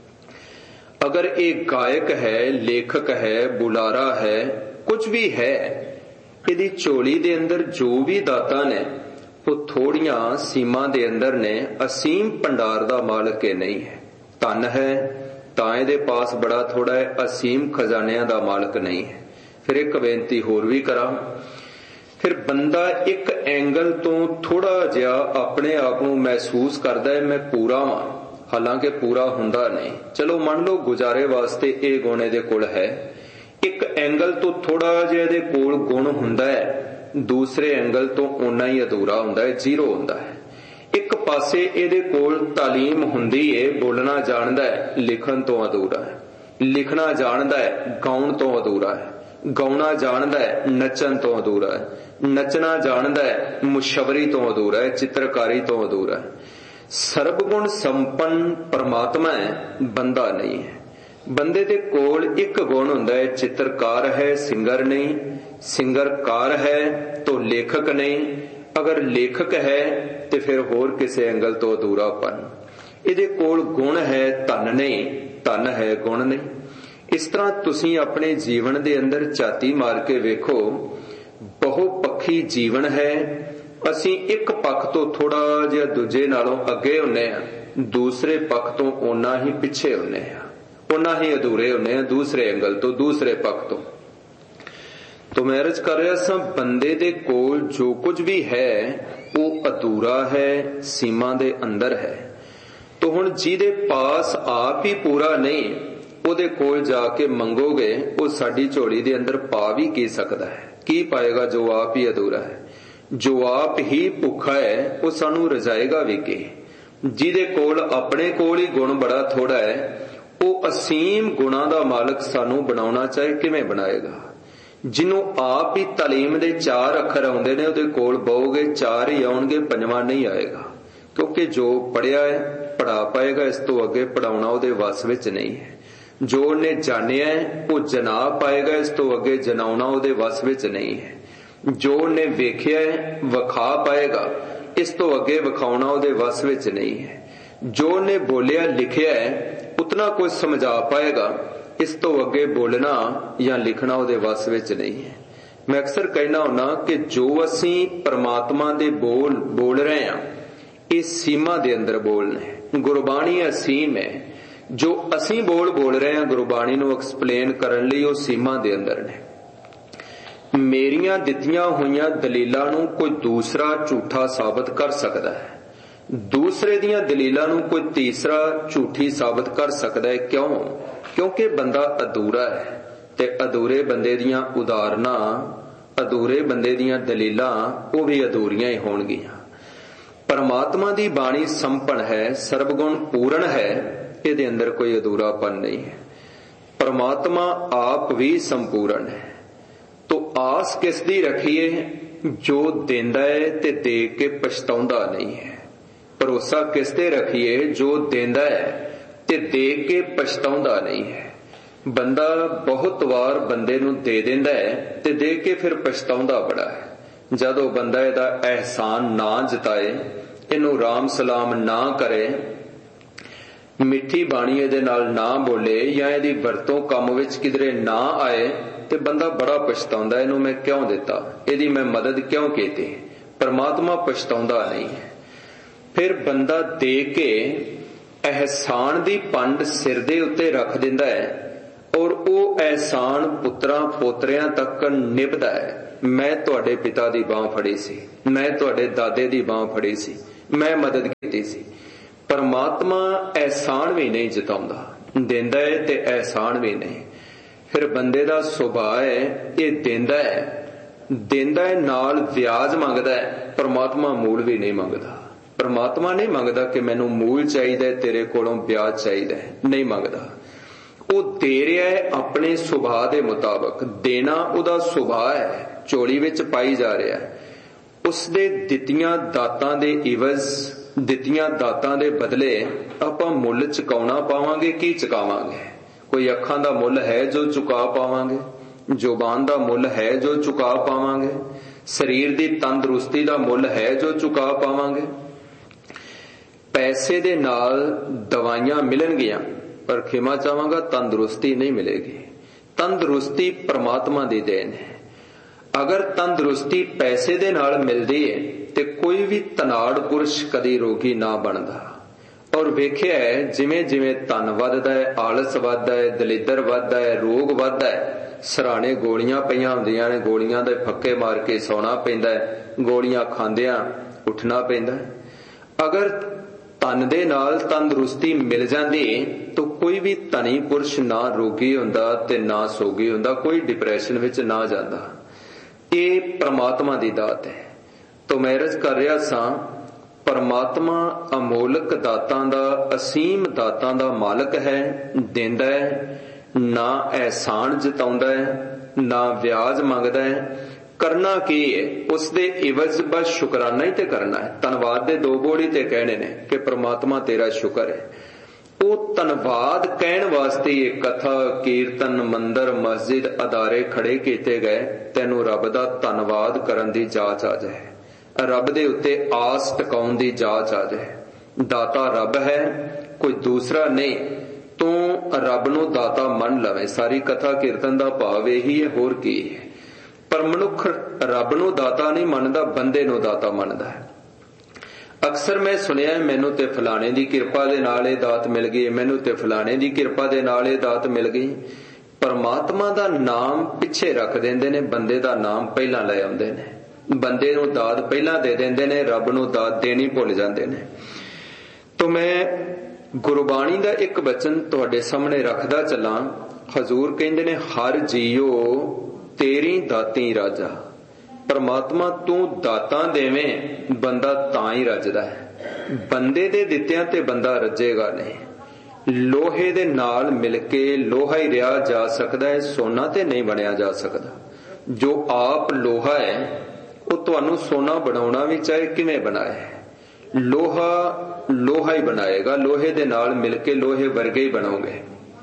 अगर एक गायक है, लेखक है, बुलारा है, कुछ भी है, इहदी झोली दे अंदर जो भी दाता ने वो थोड़ियां सीमा दे अंदर ने, असीम भंडार दा मालक ये नहीं है। धन है तां इहदे पास बड़ा थोड़ा है, असीम खजानियां दा मालक नहीं है। फिर एक बेनती होर भी करा, फिर बंदा एक एंगल तो थोड़ा जिहा अपने आप नूं महसूस करदा है मैं पूरा वां, हालांकि पूरा हुंदा नहीं। चलो मान लो गुजारे वास्ते ये गुण इहदे कोल है, एक एंगल तो थोड़ा जिहा इहदे कोल गुण हुंदा है, दूसरे एंगल तो उन्ना ही अधूरा हुंदा है, जीरो हुंदा है। एक पासे इहदे कोल तालीम हुंदी है, बोलना जानदा है, लिखण तो अधूरा है, लिखना जानदा है, गाउण तो अधूरा है, गाउणा जानदा है, नचण तो अधूरा है, नचना जानदा है, मुशवरी तो अधूरा है, चित्रकारी तो अधूरा है। सर्वगुण संपन्न परमात्मा है, बंदा नहीं है। बंदे दे कोल एक गुण हुंदा है, चित्रकार है, सिंगर नहीं, सिंगरकार है तो लेखक नहीं, अगर लेखक है तो फिर होर किसी एंगल तो अधूरापन। इहदे कोल गुण है, धन नहीं, धन है, गुण नहीं। इस तरह तुसीं अपने जीवन दे अंदर झाती मार के वेखो, बहुपक्षी जीवन है। असीं एक पक्ष तो थोड़ा जिहा दूजे नालों अगे हुन्ने आ, दूसरे पक्ष तो उन्ना ही पिछे हुन्ने आ, उन्ना ही अधूरे हुन्ने आ दूसरे एंगल तो, दूसरे पक्ष तो। तो मैं अर्ज कर रहा सा, बंदे दे कोल जो कुछ भी है वो अधूरा है, सीमा दे अंदर है। तो हुण जिहदे पास आप ही पूरा नहीं, ਉਹਦੇ ਕੋਲ जाके मंगोगे, वो साडी झोली दे अंदर पा भी की सकदा है, की पाएगा जो आप ही अधूरा है। जो आप ही भुखा है वो सानू रजाएगा भी की। जिहदे कोल अपने कोल ही गुण बड़ा थोड़ा है, वो असीम गुणा दा मालक सानू बनाउणा चाहे किवें बनाएगा। जिन्हों आप ही तालीम दे चार अखर आउंदे ने, ਉਹਦੇ कोल बहुगे चार ही आउणगे, पंजवां नहीं आएगा, क्योंकि जो पढ़िया है पढ़ा पाएगा, इस तो अगे पढ़ाउणा ਉਹਦੇ वस विच नहीं है। जो ने जानिया है वो जना पाएगा, इस तो अगे जनाउणा ਉਹਦੇ वस विच नहीं है। जो ने वेखिया है वखा पाएगा, इस तो अगे विखाउणा ਉਹਦੇ वस विच नहीं है। जो ने बोलिया लिखिया है उतना कुछ समझा पाएगा, इस तो अगे बोलना या लिखना ਉਹਦੇ वस विच नहीं है। मैं अक्सर कहना हुन्ना कि जो असीं परमात्मा दे बोल बोल रहे हैं, इस सीमा दे अंदर बोलने। गुरबाणी असीम है, जो असीं बोल बोल रहे हैं गुरबाणी नूं एक्सप्लेन करन लई वो सीमा दे अंदर ने। मेरियां दित्तियां होईयां दलीलां नूं कोई दूसरा झूठा साबित कर सकदा है, दूसरे दियां दलीलां नूं कोई तीसरा झूठी साबित कर सकदा है। क्यों? क्योंकि बंदा अधूरा है ते अधूरे बंदे दियां उदाहरणां ਅਧੂਰੇ ਬੰਦੇ ਦੀਆਂ ਦਲੀਲਾਂ ਉਹ ਵੀ ਅਧੂਰੀਆਂ ਹੀ ਹੋਣਗੀਆਂ। ਪਰਮਾਤਮਾ ਦੀ ਬਾਣੀ ਸੰਪਨ ਹੈ, ਸਰਬਗੁਣ ਪੂਰਨ ਹੈ, ਇਹਦੇ ਅੰਦਰ ਕੋਈ ਅਧੂਰਾਪਨ ਨਹੀਂ ਹੈ। ਪਰਮਾਤਮਾ ਆਪ ਵੀ ਸੰਪੂਰਨ ਹੈ। ਤੋ ਆਸ ਕਿਸ ਦੀ ਰੱਖੀਏ? ਜੋ ਦਿੰਦਾ ਹੈ ਤੇ ਦੇ ਕੇ ਪਛਤਾਉਂਦਾ ਨਹੀਂ ਹੈ। ਭਰੋਸਾ ਕਿਸ ਤੇ ਰੱਖੀਏ? ਜੋ ਦਿੰਦਾ ਹੈ ਤੇ ਦੇ ਕੇ ਪਛਤਾਉਂਦਾ ਨਹੀਂ ਹੈ। ਬੰਦਾ ਬਹੁਤ ਵਾਰ ਬੰਦੇ ਨੂੰ ਦੇ ਦਿੰਦਾ ਹੈ ਤੇ ਦੇ ਕੇ ਫਿਰ ਪਛਤਾਉਂਦਾ ਬੜਾ ਹੈ। ਜਦੋਂ ਬੰਦਾ ਇਹਦਾ ਅਹਿਸਾਨ ਨਾ ਜਤਾਏ, ਇਹਨੂੰ ਰਾਮ ਸਲਾਮ ਨਾ ਕਰੇ, ਮਿੱਠੀ ਬਾਣੀ ਇਹਦੇ ਨਾਲ ਨਾ ਬੋਲੇ ਜਾਂ ਇਹਦੀ ਵਰਤੋਂ ਕੰਮ ਵਿੱਚ ਕਿਧਰੇ ਨਾ ਆਏ ਤੇ ਬੰਦਾ ਬੜਾ ਪਛਤਾਉਂਦਾ, ਇਹਨੂੰ ਮੈਂ ਕਿਉਂ ਦਿੱਤਾ, ਇਹਦੀ ਮੈਂ ਮਦਦ ਕਿਉਂ ਕੀਤੀ। ਪਰਮਾਤਮਾ ਪਛਤਾਉਂਦਾ ਨਹੀਂ ਹੈ। ਫਿਰ ਬੰਦਾ ਦੇ ਕੇ ਅਹਿਸਾਨ ਦੀ ਪੰਡ ਸਿਰ ਦੇ ਉੱਤੇ ਰੱਖ ਦਿੰਦਾ ਹੈ ਔਰ ਉਹ ਅਹਿਸਾਨ ਪੁੱਤਰਾਂ ਪੋਤਰਿਆਂ ਤੱਕ ਨਿਭਦਾ ਹੈ। ਮੈਂ ਤੁਹਾਡੇ ਪਿਤਾ ਦੀ ਬਾਂਹ ਫੜੀ ਸੀ, ਮੈਂ ਤੁਹਾਡੇ ਦਾਦੇ ਦੀ ਬਾਂਹ ਫੜੀ ਸੀ, ਮੈਂ ਮਦਦ ਕੀਤੀ ਸੀ। ਪਰਮਾਤਮਾ ਅਹਿਸਾਨ ਵੀ ਨਹੀਂ ਜਤਾਉਂਦਾ, ਦਿੰਦਾ ਹੈ ਤੇ ਅਹਿਸਾਨ ਵੀ ਨਹੀਂ। ਫਿਰ ਬੰਦੇ ਦਾ ਸੁਭਾਅ ਹੈ ਇਹ ਦਿੰਦਾ ਹੈ, ਦਿੰਦਾ ਹੈ ਨਾਲ ਵਿਆਜ ਮੰਗਦਾ ਹੈ। ਪਰਮਾਤਮਾ ਮੂਲ ਵੀ ਨਹੀਂ ਮੰਗਦਾ। ਪਰਮਾਤਮਾ ਨਹੀਂ ਮੰਗਦਾ ਕਿ ਮੈਨੂੰ ਮੂਲ ਚਾਹੀਦਾ, ਤੇਰੇ ਕੋਲੋਂ ਵਿਆਜ ਚਾਹੀਦਾ, ਨਹੀਂ ਮੰਗਦਾ। ਉਹ ਦੇ ਰਿਹਾ ਹੈ ਆਪਣੇ ਸੁਭਾਅ ਦੇ ਮੁਤਾਬਕ। ਦੇਣਾ ਉਹਦਾ ਸੁਭਾਅ ਹੈ, ਝੋਲੀ ਵਿੱਚ ਪਾਈ ਜਾ ਰਿਹਾ ਹੈ। ਉਸਦੇ ਦਿੱਤੀਆਂ ਦਾਤਾਂ ਦੇ ਇਵਜ਼, ਦਿੱਤੀਆਂ ਦਾਤਾਂ ਦੇ ਬਦਲੇ ਆਪਾਂ ਮੁੱਲ ਚੁਕਾਉਣਾ ਪਾਵਾਂਗੇ। ਕੀ ਚੁਕਾਵਾਂਗੇ? ਕੋਈ ਅੱਖਾਂ ਦਾ ਮੁੱਲ ਹੈ ਜੋ ਚੁਕਾ ਪਾਵਾਂਗੇ, ਜ਼ੁਬਾਨ ਦਾ ਮੁੱਲ ਹੈ ਜੋ ਚੁਕਾ ਪਾਵਾਂਗੇ, ਸਰੀਰ ਦੀ ਤੰਦਰੁਸਤੀ ਦਾ ਮੁੱਲ ਹੈ ਜੋ ਚੁਕਾ ਪਾਵਾਂਗੇ। ਪੈਸੇ ਦੇ ਨਾਲ ਦਵਾਈਆਂ ਮਿਲਣਗੀਆਂ ਪਰ ਖਿਮਾ ਚਾਹਾਂਗਾ ਤੰਦਰੁਸਤੀ ਨਹੀਂ ਮਿਲੇਗੀ। ਤੰਦਰੁਸਤੀ ਪਰਮਾਤਮਾ ਦੀ ਦੇਣ ਹੈ। ਅਗਰ ਤੰਦਰੁਸਤੀ ਪੈਸੇ ਦੇ ਨਾਲ ਮਿਲਦੀ ਹੈ ਤੇ ਕੋਈ ਵੀ ਧਨਾੜ ਪੁਰਸ਼ ਕਦੀ ਰੋਗੀ ਨਾ ਬਣਦਾ। ਔਰ ਵੇਖਿਆ ਹੈ ਜਿਵੇਂ ਜਿਵੇਂ ਧਨ ਵੱਧਦਾ ਹੈ, ਆਲਸ ਵੱਧਦਾ ਹੈ, ਦਲਿੱਦਰ ਵੱਧਦਾ ਹੈ, ਰੋਗ ਵੱਧਦਾ ਹੈ, ਸਰਾਣੇ ਗੋਲੀਆਂ ਪਈਆਂ ਹੁੰਦੀਆਂ ਨੇ, ਗੋਲੀਆਂ ਦੇ ਫੱਕੇ ਮਾਰ ਕੇ ਸੌਣਾ ਪੈਂਦਾ ਹੈ, ਗੋਲੀਆਂ ਖਾਂਦਿਆਂ ਉੱਠਣਾ ਪੈਂਦਾ ਹੈ। ਅਗਰ ਧਨ ਦੇ ਨਾਲ ਤੰਦਰੁਸਤੀ ਮਿਲ ਜਾਂਦੀ ਤਾਂ ਕੋਈ ਵੀ ਧਨੀ ਪੁਰਸ਼ ਨਾ ਰੋਗੀ ਹੁੰਦਾ ਤੇ ਨਾ ਸੋਗੀ ਹੁੰਦਾ, ਕੋਈ ਡਿਪਰੈਸ਼ਨ ਵਿੱਚ ਨਾ ਜਾਂਦਾ। ਇਹ ਪਰਮਾਤਮਾ ਦੀ ਦਾਤ ਹੈ। ਤੋ ਮੈਂ ਅਰਜ਼ ਕਰ ਰਿਹਾ ਸਾਂ, ਪਰਮਾਤਮਾ ਅਮੋਲਕ ਦਾਤਾਂ ਦਾ, ਅਸੀਮ ਦਾਤਾਂ ਦਾ ਮਾਲਕ ਹੈ, ਦਿੰਦਾ ਹੈ, ਨਾ ਅਹਿਸਾਨ ਜਤਾਉਂਦਾ ਹੈ, ਨਾ ਵਿਆਜ ਮੰਗਦਾ ਹੈ। ਕਰਨਾ ਕੀ ਹੈ? ਉਸਦੇ ਇਵਜ਼ ਬਸ ਸ਼ੁਕਰਾਨਾ ਹੀ ਤੇ ਕਰਨਾ ਹੈ। ਧੰਨਵਾਦ ਦੇ ਦੋ ਬੋਲ ਹੀ ਤੇ ਕਹਿਣੇ ਨੇ ਕਿ ਪ੍ਰਮਾਤਮਾ ਤੇਰਾ ਸ਼ੁਕਰ ਹੈ। ਉਹ ਧੰਨਵਾਦ ਕਹਿਣ ਵਾਸਤੇ ਇਹ ਕਥਾ, ਕੀਰਤਨ, ਮੰਦਰ, ਮਸਜਿਦ, ਅਦਾਰੇ ਖੜੇ ਕੀਤੇ ਗਏ। ਤੈਨੂੰ ਰੱਬ ਦਾ ਧੰਨਵਾਦ ਕਰਨ ਦੀ ਜਾਚ ਆ ਜਾਏ, ਰੱਬ ਦੇ ਉੱਤੇ ਆਸ ਟਿਕਾਉਣ ਦੀ ਜਾਚ ਆ ਜਾਏ। ਦਾਤਾ ਰੱਬ ਹੈ, ਕੋਈ ਦੂਸਰਾ ਨਹੀਂ। ਤੂੰ ਰੱਬ ਨੂੰ ਦਾਤਾ ਮੰਨ ਲਵੇਂ। ਸਾਰੀ ਕਥਾ ਕੀਰਤਨ ਦਾ ਭਾਵ ਇਹੀ ਹੈ, ਹੋਰ ਕੀ ਹੈ। ਪਰ ਮਨੁੱਖ ਰੱਬ ਨੂੰ ਦਾਤਾ ਨਹੀਂ ਮੰਨਦਾ, ਬੰਦੇ ਨੂੰ ਦਾਤਾ ਮੰਨਦਾ ਹੈ। ਅਕਸਰ ਮੈਂ ਸੁਣਿਆ ਮੈਨੂੰ ਤੇ ਫਲਾਣੇ ਦੀ ਕਿਰਪਾ ਦੇ ਨਾਲ ਇਹ ਦਾਤ ਮਿਲ ਗਈ, ਮੈਨੂੰ ਤੇ ਫਲਾਣੇ ਦੀ ਕਿਰਪਾ ਦੇ ਨਾਲ ਇਹ ਦਾਤ ਮਿਲ ਗਈ। ਪਰਮਾਤਮਾ ਦਾ ਨਾਮ ਪਿੱਛੇ ਰੱਖ ਦਿੰਦੇ ਨੇ, ਬੰਦੇ ਦਾ ਨਾਮ ਪਹਿਲਾਂ ਲੈ ਆਉਂਦੇ ਨੇ। ਬੰਦੇ ਨੂੰ ਦਾਤ ਪਹਿਲਾਂ ਦੇ ਦਿੰਦੇ ਨੇ, ਰੱਬ ਨੂੰ ਦਾਤ ਦੇਣੀ ਭੁੱਲ ਜਾਂਦੇ ਨੇ। ਤੋ ਮੈਂ ਗੁਰਬਾਣੀ ਦਾ ਇੱਕ ਬਚਨ ਤੁਹਾਡੇ ਸਾਹਮਣੇ ਰੱਖਦਾ ਚੱਲਾਂ। ਹਜ਼ੂਰ ਕਹਿੰਦੇ ਨੇ, ਹਰ ਜੀਓ ਤੇਰੀ ਦਾਤੀ ਰਾਜਾ। ਪਰਮਾਤਮਾ ਤੂੰ ਦਾਤਾਂ ਦੇਵੇਂ, ਬੰਦਾ ਤਾਂ ਹੀ ਰੱਜਦਾ ਹੈ। ਬੰਦੇ ਦੇ ਦਿੱਤਿਆਂ ਤੇ ਬੰਦਾ ਰੱਜੇਗਾ ਨਹੀਂ। ਲੋਹੇ ਦੇ ਨਾਲ ਮਿਲ ਕੇ ਲੋਹਾ ਹੀ ਰਿਹਾ ਜਾ ਸਕਦਾ ਹੈ, ਸੋਨਾ ਤੇ ਨਹੀਂ ਬਣਿਆ ਜਾ ਸਕਦਾ। ਜੋ ਆਪ ਲੋਹਾ ਹੈ ਉਹ ਤੁਹਾਨੂੰ ਸੋਨਾ ਬਣਾਉਣਾ ਵੀ ਚਾਹੇ ਕਿਵੇਂ ਬਣਾਏ, ਲੋਹਾ ਲੋਹਾ ਹੀ ਬਣਾਏਗਾ। ਲੋਹੇ ਦੇ ਨਾਲ ਮਿਲ ਕੇ ਲੋਹੇ ਵਰਗੇ ਹੀ ਬਣੋਗੇ।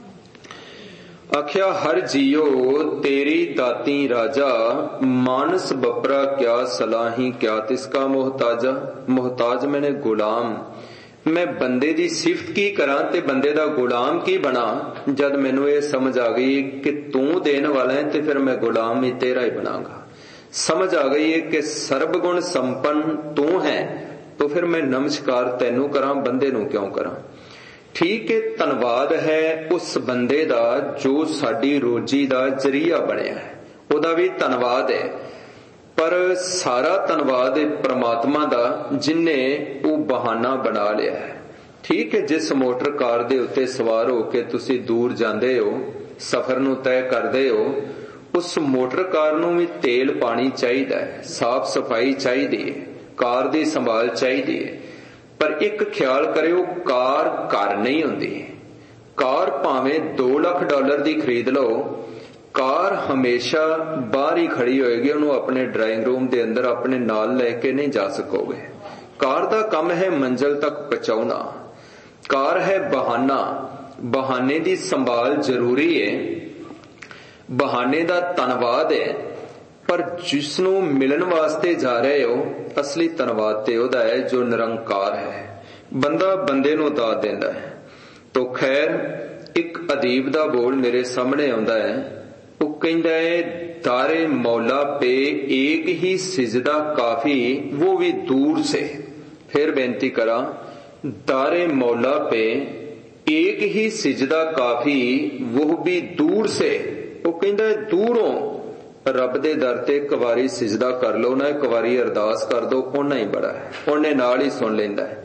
ਆਖਿਆ ਹਰ ਜੀਓ ਤੇਰੀ ਦਾਤੀ ਰਾਜਾ, ਮਾਨਸ ਬਪਰਾ ਕਿਆ ਸਲਾਹੀ ਕਿਆ ਤਿਸਕਾ ਮੁਹਤਾਜਾ। ਮੁਹਤਾਜ ਮੈਨੇ ਗੁਲਾਮ। ਮੈਂ ਬੰਦੇ ਦੀ ਸਿਫਤ ਕੀ ਕਰਾਂ ਤੇ ਬੰਦੇ ਦਾ ਗੁਲਾਮ ਕੀ ਬਣਾ। ਜਦ ਮੈਨੂੰ ਇਹ ਸਮਝ ਆ ਗਈ ਕਿ ਤੂੰ ਦੇਣ ਵਾਲਾ ਹੈ ਤੇ ਫਿਰ ਮੈਂ ਗੁਲਾਮ ਹੀ ਤੇਰਾ ਹੀ ਬਣਾਂਗਾ। ਸਮਝ ਆ ਗਈ ਹੈ ਕਿ ਸਰਬ ਗੁਣ ਸੰਪੰਨ ਤੂੰ ਹੈ, तो फिर मैं नमस्कार तैनू करा, बंदे नू क्यों करा। ठीक है, धन्नवाद है उस बंदे दा जो साडी रोजी दा जरिया बनिया है, ओदा भी धन्नवाद है। पर सारा धन्नवाद परमात्मा दा जिन्ने वो बहाना बना लिया है। ठीक है, जिस मोटर कार दे उत्ते सवार हो के तुसी दूर जांदे हो, सफर नू तय करदे हो, उस मोटर कार नूं भी तेल पानी चाहिदा है, साफ सफाई चाहिदी है, कार दी संभाल चाहिदी है। पर एक ख्याल करियो, कार घर नहीं हुंदी। कार भावें दो लाख डॉलर दी खरीद लो, कार हमेशा बाहर ही खड़ी होएगी, उन्होंने अपने ड्राइंग रूम के अंदर अपने नाल लेके नहीं जा सकोगे। कार का काम है मंजिल तक पहुंचाना। कार है बहाना, बहाने की संभाल जरूरी है, बहाने का धन्यवाद है, पर जिसनों मिलन वास्ते जा रहे हो असली धन्यवाद ते ओहदा है जो निरंकार है। बंदा बंदे नूं दात देंदा है। तो खैर एक अदीब दा बोल मेरे सामने आउंदा है, वो कहंदा है दारे मौला पे एक ही सिजदा काफी, वो भी दूर से। फिर बेनती करा, दारे मौला पे एक ही सिजदा काफी, वो भी दूर से। वो कहंदा है दूरों रब दे दर ते एक वारी सिजदा कर लो ना, एक वारी अरदास कर दो, उन्ना ही बड़ा है, उन्हें नाल ही सुन लेंदा है।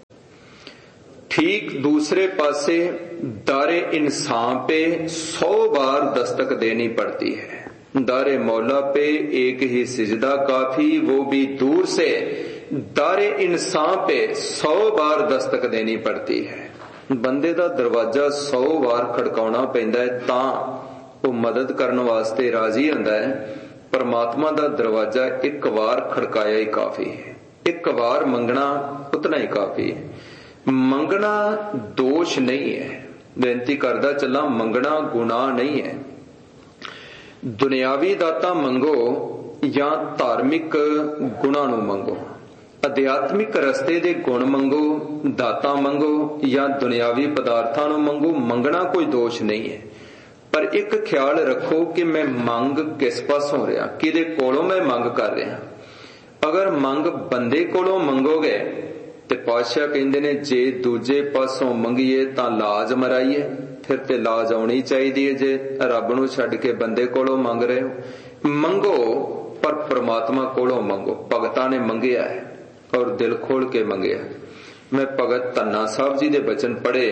ठीक दूसरे पासे दारे इंसान पे सौ बार दस्तक देनी पड़ती है। दारे मौला पे एक ही सिजदा काफी, वो भी दूर से। दारे इंसान पे सौ बार दस्तक देनी पड़ती है। बंदे दा दरवाजा सौ बार खड़काउणा पैंदा है तां वो मदद करने वास्ते राजी हुंदा है। परमात्मा दा दरवाजा एक बार खड़काया ही काफी है, एक बार मंगना उतना ही काफी है। मंगना दोष नहीं है, बेनती करदा चला, मंगना गुनाह नहीं है। दुनियावी दाता मंगो या धार्मिक गुणा नूं मंगो, अध्यात्मिक रस्ते दे गुण मंगो, दाता मंगो या दुनियावी पदार्थां नूं मंगो, मंगना कोई दोष नहीं है। पर एक ख्याल रखो कि मैं मंग किस पासों रहा, किदे कोलों मैं मंग कर रहा। अगर मंग बंदे कोलों मंगोगे ते पातशाह कहंदे ने जे दूजे पासों मंगीए तां लाज मराइए, फिर ते लाज आउणी चाहिदी है जे रब नूं छड्ड के बंदे कोलों मंग रहे हो। मंगो पर परमात्मा कोलों मंगो। भगतां ने मंगिया है और दिल खोल के मंगिया। मैं भगत धन्ना साहब जी दे बचन पढ़े।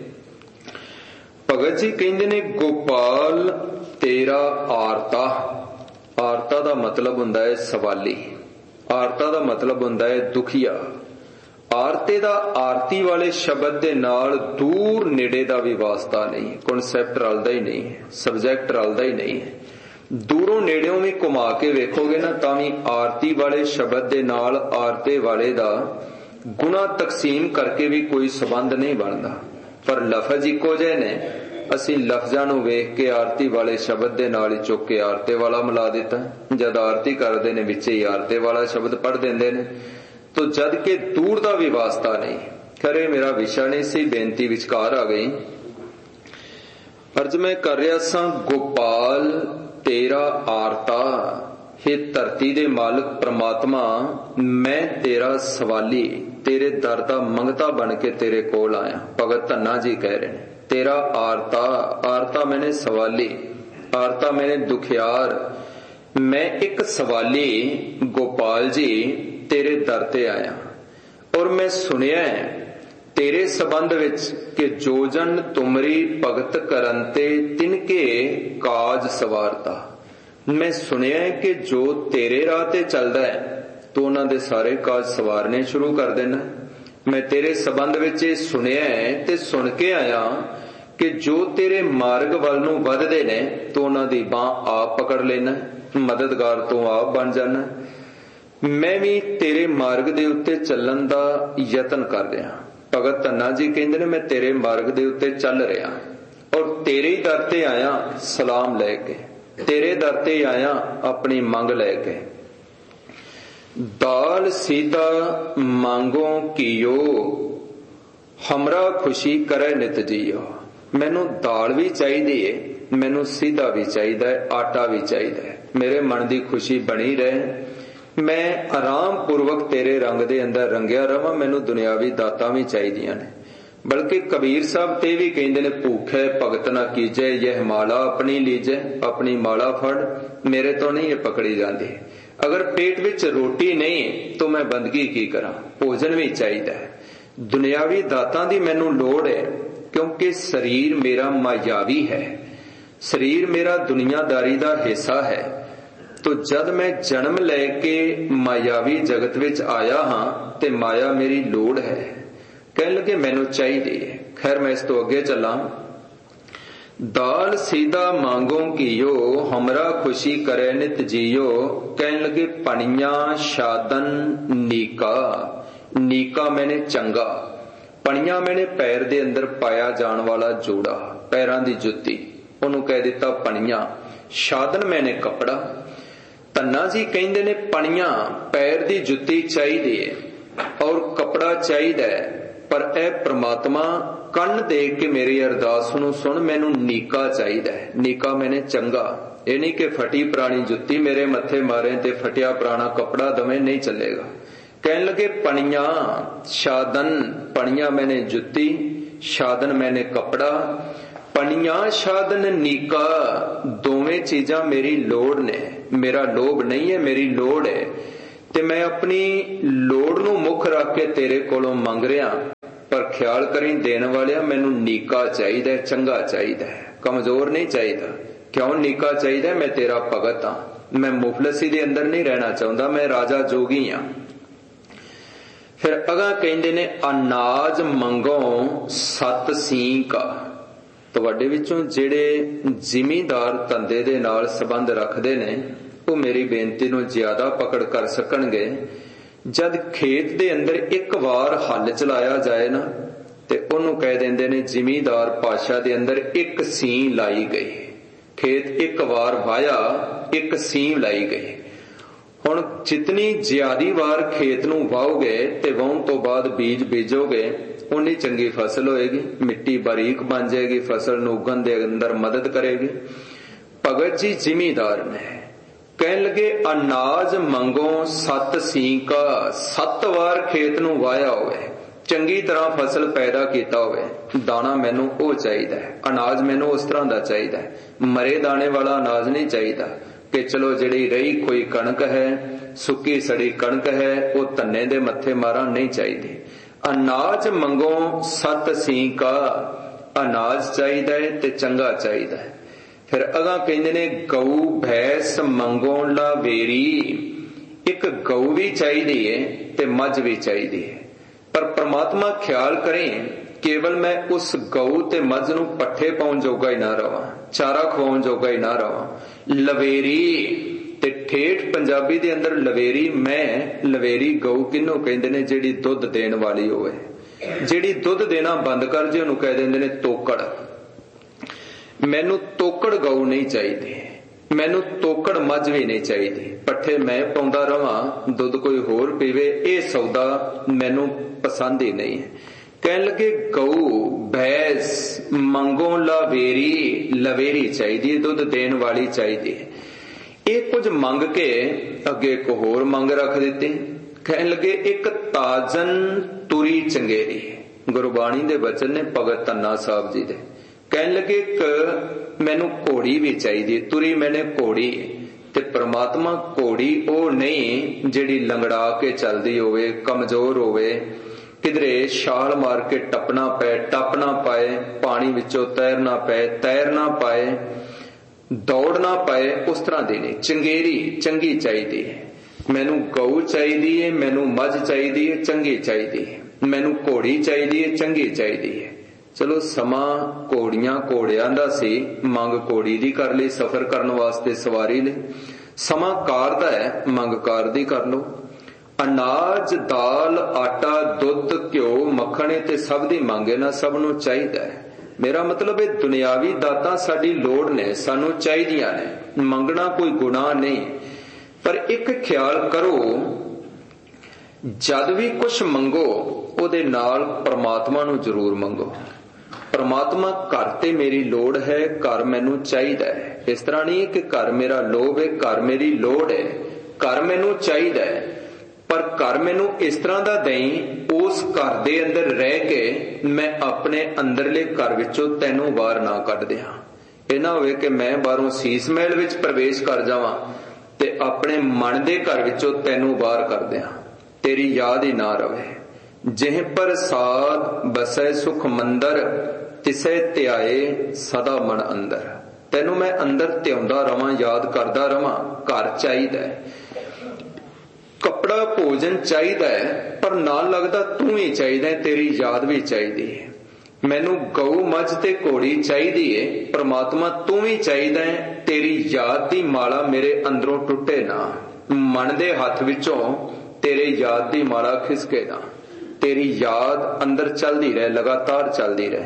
भगत जी कहंदे ने गोपाल तेरा आरता, आरता दा मतलब हुंदा है सवाली, आरता दा मतलब हुंदा है दुखिया। आरते दा आरती वाले शब्द दे नाल दूर नेड़े दा भी वास्ता नहीं, कॉन्सैप्ट रलदा ही नहीं है, सब्जैक्ट रलदा ही नहीं है। दूरों नेड़ों भी घुमा के वेखोगे ना तां भी आरती वाले शब्द दे नाल आरते वाले दा गुना तकसीम करके भी कोई संबंध नहीं बनता। पर लफज इको जे ने, असी लफजां नूं वेख के आरती वाले शब्द दे नाल ही चुक के आरते वाला मिला दिता। जद आरती करदे ने विच ही आरते वाला शब्द पढ़ देंदे ने, तो जद के दूर दा भी वास्ता नहीं। खरे मेरा विषय नहीं सी, बेनती विचकार आ गई। अर्ज मैं कर रहा सा गोपाल तेरा आरता, हे धरती दे मालिक परमात्मा, मैं तेरा सवाली, तेरे दर दा मंगता बन के तेरे कोल आया। भगत धन्ना जी कह रहे हैं तेरा आरता, आरता मैंने सवाली, आरता मैंने दुखियार। मैं एक सवाली गोपाल जी तेरे दर ते आया और मैं सुनिया है तेरे संबंध विच कि जो जन तुमरी भगत करन ते तिनके काज सवारता। मैं सुनिया है कि जो तेरे राह ते चलदा है तो उन्हां दे सारे काज सवारने शुरू कर देना। मैं तेरे संबंध विच ये सुनिया है ते सुन के आया कि जो तेरे मार्ग वल नूं वधदे ने तो उन्हां दी बांह आप पकड़ लेना, मददगार तो आप बन जाना। मैं भी तेरे मार्ग दे उत्ते चलण दा यतन कर रहा। भगत धन्ना जी कहंदे ने मैं तेरे मार्ग दे उत्ते चल रहा और तेरे ही दर ते आया सलाम लेके, तेरे दर ते आया अपनी मंग लेके। दाल सीधा मांगो कियो, हमरा खुशी करे नित जियो। मैनू दाल भी चाहिए, मैनू सीधा भी चाहिए, आटा भी चाहिए। मेरे मन की खुशी बनी रहे, मैं आराम पूर्वक तेरे रंग दे अंदर रंगिया रवां। मैनू दुनियावी दातां भी चाहिदियां ने। बल्कि कबीर साहब ते भी कहंदे ने भूखे भगत ना कीजे, यह माला अपनी लीजे। अपनी माला फड़, मेरे तो नहीं ये पकड़ी जाती। अगर पेट विच रोटी नहीं तो मैं बंदगी की करा, भोजन भी चाहिए। दुनियावी दातां दी मैनू लोड़ है क्योंकि शरीर मेरा मायावी है, ਸਰੀਰ ਮੇਰਾ ਦੁਨੀਆਦਾਰੀ ਦਾ ਹਿੱਸਾ ਹੈ। ਤੋ ਜਦ ਮੈਂ ਜਨਮ ਲੈ ਕੇ ਮਾਇਆਵੀ ਜਗਤ ਵਿੱਚ ਆਇਆ ਹਾਂ ਤੇ ਮਾਇਆ ਮੇਰੀ ਲੋੜ ਹੈ। ਕਹਿਣ ਲੱਗੇ ਮੈਨੂੰ ਚਾਹੀਦੀ ਹੈ। ਖੈਰ ਮੈਂ ਇਸ ਤੋਂ ਅੱਗੇ ਚੱਲਾਂ। ਦਾਲ ਸੀਦਾ ਮੰਗੋ ਕੀਓ, ਹਮਰਾ ਖੁਸ਼ੀ ਕਰੇ ਨਿਤ ਜੀਓ। ਕਹਿਣ ਲੱਗੇ ਪਣੀਆਂ ਸ਼ਾਦਨ ਨੀਕਾ, ਨੀਕਾ ਮੈਨੇ ਚੰਗਾ, ਪਣੀਆਂ ਮੈਨੇ ਪੈਰ ਦੇ ਅੰਦਰ ਪਾਇਆ ਜਾਣ ਵਾਲਾ ਜੋੜਾ, ਪੈਰਾਂ ਦੀ ਜੁੱਤੀ, ਉਹਨੂੰ ਕਹਿ ਦਿੱਤਾ ਪਣੀਆਂ। ਸ਼ਾਦਨ ਮੈਨੇ ਕੱਪੜਾ। ਧੰਨਾ ਜੀ ਕਹਿੰਦੇ ਨੇ ਪਣੀਆਂ ਪੈਰ ਦੀ ਜੁੱਤੀ ਚਾਹੀਦੀ ਹੈ ਔਰ ਕੱਪੜਾ ਚਾਹੀਦਾ ਹੈ, ਪਰ ਇਹ ਪ੍ਰਮਾਤਮਾ ਕੰਨ ਦੇ ਕੇ ਮੇਰੀ ਅਰਦਾਸ ਨੂੰ ਸੁਣ, ਮੈਨੂੰ ਨੀਕਾ ਚਾਹੀਦਾ ਹੈ। ਨੀਕਾ ਮੈਨੇ ਚੰਗਾ, ਇਹ ਨਹੀਂ ਕਿ ਫਟੀ ਪੁਰਾਣੀ ਜੁੱਤੀ ਮੇਰੇ ਮੱਥੇ ਮਾਰੇ ਤੇ ਫਟਿਆ ਪੁਰਾਣਾ ਕੱਪੜਾ ਦਵੇਂ, ਨਹੀਂ ਚੱਲੇਗਾ। ਕਹਿਣ ਲੱਗੇ ਪਣੀਆਂ ਸ਼ਾਦਨ, ਪਣੀਆਂ ਮੈਨੇ ਜੁੱਤੀ, ਸ਼ਾਦਨ ਮੈਨੇ ਕੱਪੜਾ। ਪਣੀਆਂ ਸ਼ਾਦਨ ਨੀਕਾ, ਦੋਵੇਂ ਚੀਜ਼ਾਂ ਮੇਰੀ ਲੋੜ ਨੇ। ਮੇਰਾ ਲੋਭ ਨਹੀਂ ਹੈ, ਮੇਰੀ ਲੋੜ ਹੈ ਤੇ ਮੈਂ ਆਪਣੀ ਲੋੜ ਨੂੰ ਮੁੱਖ ਰੱਖ ਕੇ ਤੇਰੇ ਕੋਲੋਂ ਮੰਗ ਰਿਹਾ। ਪਰ ਖਿਆਲ ਕਰੀ ਦੇਣ ਵਾਲਿਆ, ਮੈਨੂੰ ਨੀਕਾ ਚਾਹੀਦਾ, ਚੰਗਾ ਚਾਹੀਦਾ, ਕਮਜ਼ੋਰ ਨਹੀਂ ਚਾਹੀਦਾ। ਕਿਉਂ ਨੀਕਾ ਚਾਹੀਦਾ? ਮੈਂ ਤੇਰਾ ਭਗਤ ਹਾਂ, ਮੈਂ ਮੁਫਲਸੀ ਦੇ ਅੰਦਰ ਨਹੀਂ ਰਹਿਣਾ ਚਾਹੁੰਦਾ, ਮੈਂ ਰਾਜਾ ਜੋਗੀ ਹਾਂ। ਫਿਰ ਅਗਾਂਹ ਕਹਿੰਦੇ ਨੇ ਅਨਾਜ ਮੰਗੋ ਸਤ ਸਿੰਘ ਕਾ। ਤੁਹਾਡੇ ਵਿੱਚੋਂ ਜਿਹੜੇ ਜ਼ਿਮੀਂਦਾਰ ਧੰਦੇ ਦੇ ਨਾਲ ਸੰਬੰਧ ਰੱਖਦੇ ਨੇ ਉਹ ਮੇਰੀ ਬੇਨਤੀ ਨੂੰ ਜ਼ਿਆਦਾ ਪਕੜ ਕਰ ਸਕਣਗੇ। ਜਦ ਖੇਤ ਦੇ ਅੰਦਰ ਇੱਕ ਵਾਰ ਹੱਲ ਚਲਾਇਆ ਜਾਏ ਨਾ ਤੇ ਉਹਨੂੰ ਕਹਿ ਦਿੰਦੇ ਨੇ ਜ਼ਿਮੀਂਦਾਰ ਭਾਸ਼ਾ ਦੇ ਅੰਦਰ ਇੱਕ ਸੀਂ ਲਾਈ ਗਈ। ਖੇਤ ਇੱਕ ਵਾਰ ਵਾਹਿਆ, ਇੱਕ ਸੀਂ ਲਾਈ ਗਈ। ਹੁਣ ਜਿਤਨੀ ਜ਼ਿਆਦੀ ਵਾਰ ਖੇਤ ਨੂੰ ਵਾਹੋਗੇ ਤੇ ਵਾਹੁਣ ਤੋਂ ਬਾਅਦ ਬੀਜ ਬੀਜੋਗੇ ਉਨੀ ਚੰਗੀ ਫਸਲ ਹੋਏਗੀ, ਮਿੱਟੀ ਬਾਰੀਕ ਬਣ ਜਾਏਗੀ, ਫਸਲ ਨੂੰ ਉਗਣ ਦੇ ਅੰਦਰ ਮਦਦ ਕਰੇਗੀ। ਭਗਤ ਜੀ ਜ਼ਿਮੀਂਦਾਰ ਨੇ। ਕਹਿਣ ਲੱਗੇ ਅਨਾਜ ਮੰਗੋ ਸਤ ਸਿੰਘ ਕਾ, ਸੱਤ ਵਾਰ ਖੇਤ ਨੂੰ ਵਾਹਿਆ ਹੋਵੇ, ਚੰਗੀ ਤਰ੍ਹਾਂ ਫਸਲ ਪੈਦਾ ਕੀਤਾ ਹੋਵੇ, ਦਾਣਾ ਮੈਨੂੰ ਉਹ ਚਾਹੀਦਾ ਹੈ, ਅਨਾਜ ਮੈਨੂੰ ਉਸ ਤਰ੍ਹਾਂ ਦਾ ਚਾਹੀਦਾ ਹੈ। ਮਰੇ ਦਾਣੇ ਵਾਲਾ ਅਨਾਜ ਨਹੀਂ ਚਾਹੀਦਾ ਕਿ ਚਲੋ ਜਿਹੜੀ ਰਹੀ ਕੋਈ ਕਣਕ ਹੈ, ਸੁੱਕੀ ਸੜੀ ਕਣਕ ਹੈ, ਉਹ ਧੰਨੇ ਦੇ ਮੱਥੇ ਮਾਰਾਂ, ਨਹੀਂ ਚਾਹੀਦੀ। ਅਨਾਜ ਮੰਗੋ ਸਤ ਸਿੰਘ ਕਾ, ਅਨਾਜ ਚਾਹੀਦਾ ਹੈ ਤੇ ਚੰਗਾ ਚਾਹੀਦਾ ਹੈ। ਫਿਰ ਅਗਾਂਹ ਕਹਿੰਦੇ ਨੇ ਗਊ ਭੈਂਸ ਮੰਗੋ ਲਾਵੇਰੀ। ਇੱਕ ਗਊ ਵੀ ਚਾਹੀਦੀ ਹੈ ਤੇ ਮੱਝ ਵੀ ਚਾਹੀਦੀ ਹੈ, ਪਰ ਪ੍ਰਮਾਤਮਾ ਖਿਆਲ ਕਰੇ ਕੇਵਲ ਮੈਂ ਉਸ ਗਊ ਤੇ ਮੱਝ ਨੂੰ ਪੱਠੇ ਪਾਉਣ ਜੋਗਾ ਹੀ ਨਾ ਰਵਾਂ, ਚਾਰਾ ਖਵਾਉਣ ਜੋਗਾ ਹੀ ਨਾ ਰਵਾਂ। ਲਵੇਰੀ ਤੇ ਠੇਠ ਪੰਜਾਬੀ ਦੇ ਅੰਦਰ ਲਵੇਰੀ, ਮੈਂ ਲਵੇਰੀ ਗਊ ਕਿਹਨੂੰ ਕਹਿੰਦੇ ਨੇ? ਜਿਹੜੀ ਦੁੱਧ ਦੇਣ ਵਾਲੀ ਹੋਵੇ। ਜਿਹੜੀ ਦੁੱਧ ਦੇਣਾ ਬੰਦ ਕਰ ਜੇ ਉਹਨੂੰ ਕਹਿ ਦਿੰਦੇ ਨੇ ਤੋਕੜ। ਮੈਨੂੰ ਤੋਕੜ ਗਊ ਨਹੀਂ ਚਾਹੀਦੀ, ਮੈਨੂੰ ਤੋਕੜ ਮੱਝ ਵੀ ਨਹੀਂ ਚਾਹੀਦੀ। ਪੱਠੇ ਮੈਂ ਪਾਉਂਦਾ ਰਵਾਂ, ਦੁੱਧ ਕੋਈ ਹੋਰ ਪੀਵੇ, ਇਹ ਸੌਦਾ ਮੈਨੂੰ ਪਸੰਦ ਹੀ ਨਹੀਂ ਹੈ। ਕਹਿਣ ਲੱਗੇ ਗਊ ਭੈਂਸ ਮੰਗੋ ਲਾਵੇਰੀ, ਲਵੇਰੀ ਚਾਹੀਦੀ, ਦੁੱਧ ਦੇਣ ਵਾਲੀ ਚਾਹੀਦੀ ਹੈ। ਇਹ ਕੁਝ ਮੰਗ ਕੇ ਅੱਗੇ ਇੱਕ ਹੋਰ ਮੰਗ ਰੱਖ ਦਿੱਤੀ। ਕਹਿਣ ਲੱਗੇ ਇੱਕ ਤਾਜਨ ਤੁਰੀ ਚੰਗੇਰੀ। ਗੁਰਬਾਣੀ ਦੇ ਬਚਨ ਨੇ ਭਗਤ ਧੰਨਾ ਸਾਹਿਬ ਜੀ ਦੇ। ਕਹਿਣ ਲੱਗੇ ਇੱਕ ਮੈਨੂੰ ਘੋੜੀ ਵੀ ਚਾਹੀਦੀ, ਤੁਰੀ ਮੈਨੇ ਘੋੜੀ। ਤੇ ਪ੍ਰਮਾਤਮਾ ਘੋੜੀ ਉਹ ਨਹੀਂ ਜਿਹੜੀ ਲੰਗੜਾ ਕੇ ਚੱਲਦੀ ਹੋਵੇ, ਕਮਜ਼ੋਰ ਹੋਵੇ, ਕਿਧਰੇ ਛਾਲ ਮਾਰ ਕੇ ਟੱਪਣਾ ਪਏ, ਟੱਪ ਨਾ ਪਾਏ, ਪਾਣੀ ਵਿੱਚੋਂ ਤੈਰਨਾ ਪਏ, ਤੈਰ ਨਾ ਪਾਏ, ਦੌੜ ਨਾ ਪਾਏ, ਉਸ ਤਰ੍ਹਾਂ ਦੀ ਨਹੀਂ। ਚੰਗੇਰੀ ਚੰਗੀ ਚਾਹੀਦੀ ਹੈ। ਮੈਨੂੰ ਗਊ ਚਾਹੀਦੀ ਹੈ, ਮੈਨੂੰ ਮੱਝ ਚਾਹੀਦੀ ਹੈ, ਚੰਗੀ ਚਾਹੀਦੀ ਹੈ। ਮੈਨੂੰ ਘੋੜੀ ਚਾਹੀਦੀ ਹੈ, ਚੰਗੀ ਚਾਹੀਦੀ ਹੈ। ਚਲੋ ਸਮਾਂ ਘੋੜੀਆਂ ਘੋੜਿਆਂ ਦਾ ਸੀ, ਮੰਗ ਘੋੜੀ ਦੀ ਕਰ ਲਈ, ਸਫ਼ਰ ਕਰਨ ਵਾਸਤੇ ਸਵਾਰੀ ਲਈ। ਸਮਾਂ ਕਾਰ ਦਾ ਹੈ, ਮੰਗ ਕਾਰ ਦੀ ਕਰ ਲਓ। ਅਨਾਜ ਦਾਲ ਆਟਾ ਦੁੱਧ ਘਿਓ ਮੱਖਣ ਤੇ ਸਭ ਦੀ ਮੰਗ ਹੈ ਨਾ, ਸਭ ਨੂੰ ਚਾਹੀਦਾ ਹੈ। ਮੇਰਾ ਮਤਲਬ ਇਹ ਦੁਨਿਆਵੀ ਦਾਤਾਂ ਸਾਡੀ ਲੋੜ ਨੇ, ਸਾਨੂੰ ਚਾਹੀਦੀਆਂ ਨੇ, ਮੰਗਣਾ ਕੋਈ ਗੁਨਾਹ ਨਹੀਂ। ਪਰ ਇੱਕ ਖਿਆਲ ਕਰੋ, ਜਦ ਵੀ ਕੁਝ ਮੰਗੋ ਉਹਦੇ ਨਾਲ ਪ੍ਰਮਾਤਮਾ ਨੂੰ ਜ਼ਰੂਰ ਮੰਗੋ। ਪ੍ਰਮਾਤਮਾ ਘਰ ਤੇ ਮੇਰੀ ਲੋੜ ਹੈ, ਘਰ ਮੈਨੂੰ ਚਾਹੀਦਾ ਹੈ। ਇਸ ਤਰ੍ਹਾਂ ਨਹੀਂ ਕਿ ਘਰ ਮੇਰਾ ਲੋਭ ਹੈ, ਘਰ ਮੇਰੀ ਲੋੜ ਹੈ, ਘਰ ਮੈਨੂੰ ਚਾਹੀਦਾ ਹੈ, ਪਰ ਘਰ ਮੈਨੂੰ ਇਸ ਤਰ੍ਹਾਂ ਦਾ ਦੇਈਂ ਉਸ ਘਰ ਦੇ ਅੰਦਰ ਰਹਿ ਕੇ ਮੈਂ ਆਪਣੇ ਅੰਦਰਲੇ ਘਰ ਵਿੱਚੋਂ ਤੈਨੂੰ ਬਾਹਰ ਨਾ ਕੱਢ ਦਿਆਂ। ਇਹ ਨਾ ਹੋਵੇ ਕਿ ਮੈਂ ਬਾਹਰੋਂ ਸੀਸ ਮਹਿਲ ਵਿੱਚ ਪ੍ਰਵੇਸ਼ ਕਰ ਜਾਵਾਂ ਤੇ ਆਪਣੇ ਮਨ ਦੇ ਘਰ ਵਿੱਚੋਂ ਤੈਨੂੰ ਬਾਹਰ ਕਰ ਦਿਆਂ, ਤੇਰੀ ਯਾਦ ਹੀ ਨਾ ਰਵੇ। ਜਿਹ ਪਰ ਸਾਧ ਬਸੈ ਸੁਖ ਮੰਦਰ, ਤਿਸੈ ਧਿਆਏ ਸਦਾ ਮਨ ਅੰਦਰ। ਤੈਨੂੰ ਮੈਂ ਅੰਦਰ ਧਿਆਉਂਦਾ ਰਵਾਂ, ਯਾਦ ਕਰਦਾ ਰਵਾਂ। ਘਰ ਚਾਹੀਦਾ, ਕੱਪੜਾ ਭੋਜਨ ਚਾਹੀਦਾ ਹੈ, ਪਰ ਨਾਲ ਲੱਗਦਾ ਤੂੰ ਹੀ ਚਾਹੀਦਾ, ਤੇਰੀ ਯਾਦ ਵੀ ਚਾਹੀਦੀ ਹੈ। ਮੈਨੂੰ ਗਊ ਮੱਝ ਤੇ ਘੋੜੀ ਚਾਹੀਦੀ ਏ, ਪ੍ਰਮਾਤਮਾ ਤੂੰ ਵੀ ਚਾਹੀਦਾ ਹੈ, ਤੇਰੀ ਯਾਦ ਦੀ ਮਾਲਾ ਮੇਰੇ ਅੰਦਰੋਂ ਟੁੱਟੇ ਨਾ। ਮਨ ਦੇ ਹੱਥ ਵਿੱਚੋਂ ਤੇਰੇ ਯਾਦ ਦੀ ਮਾਲਾ ਖਿਸਕੇ ਨਾ। ਤੇਰੀ ਯਾਦ ਅੰਦਰ ਚੱਲਦੀ ਰਹੇ, ਲਗਾਤਾਰ ਚੱਲਦੀ ਰਹੇ।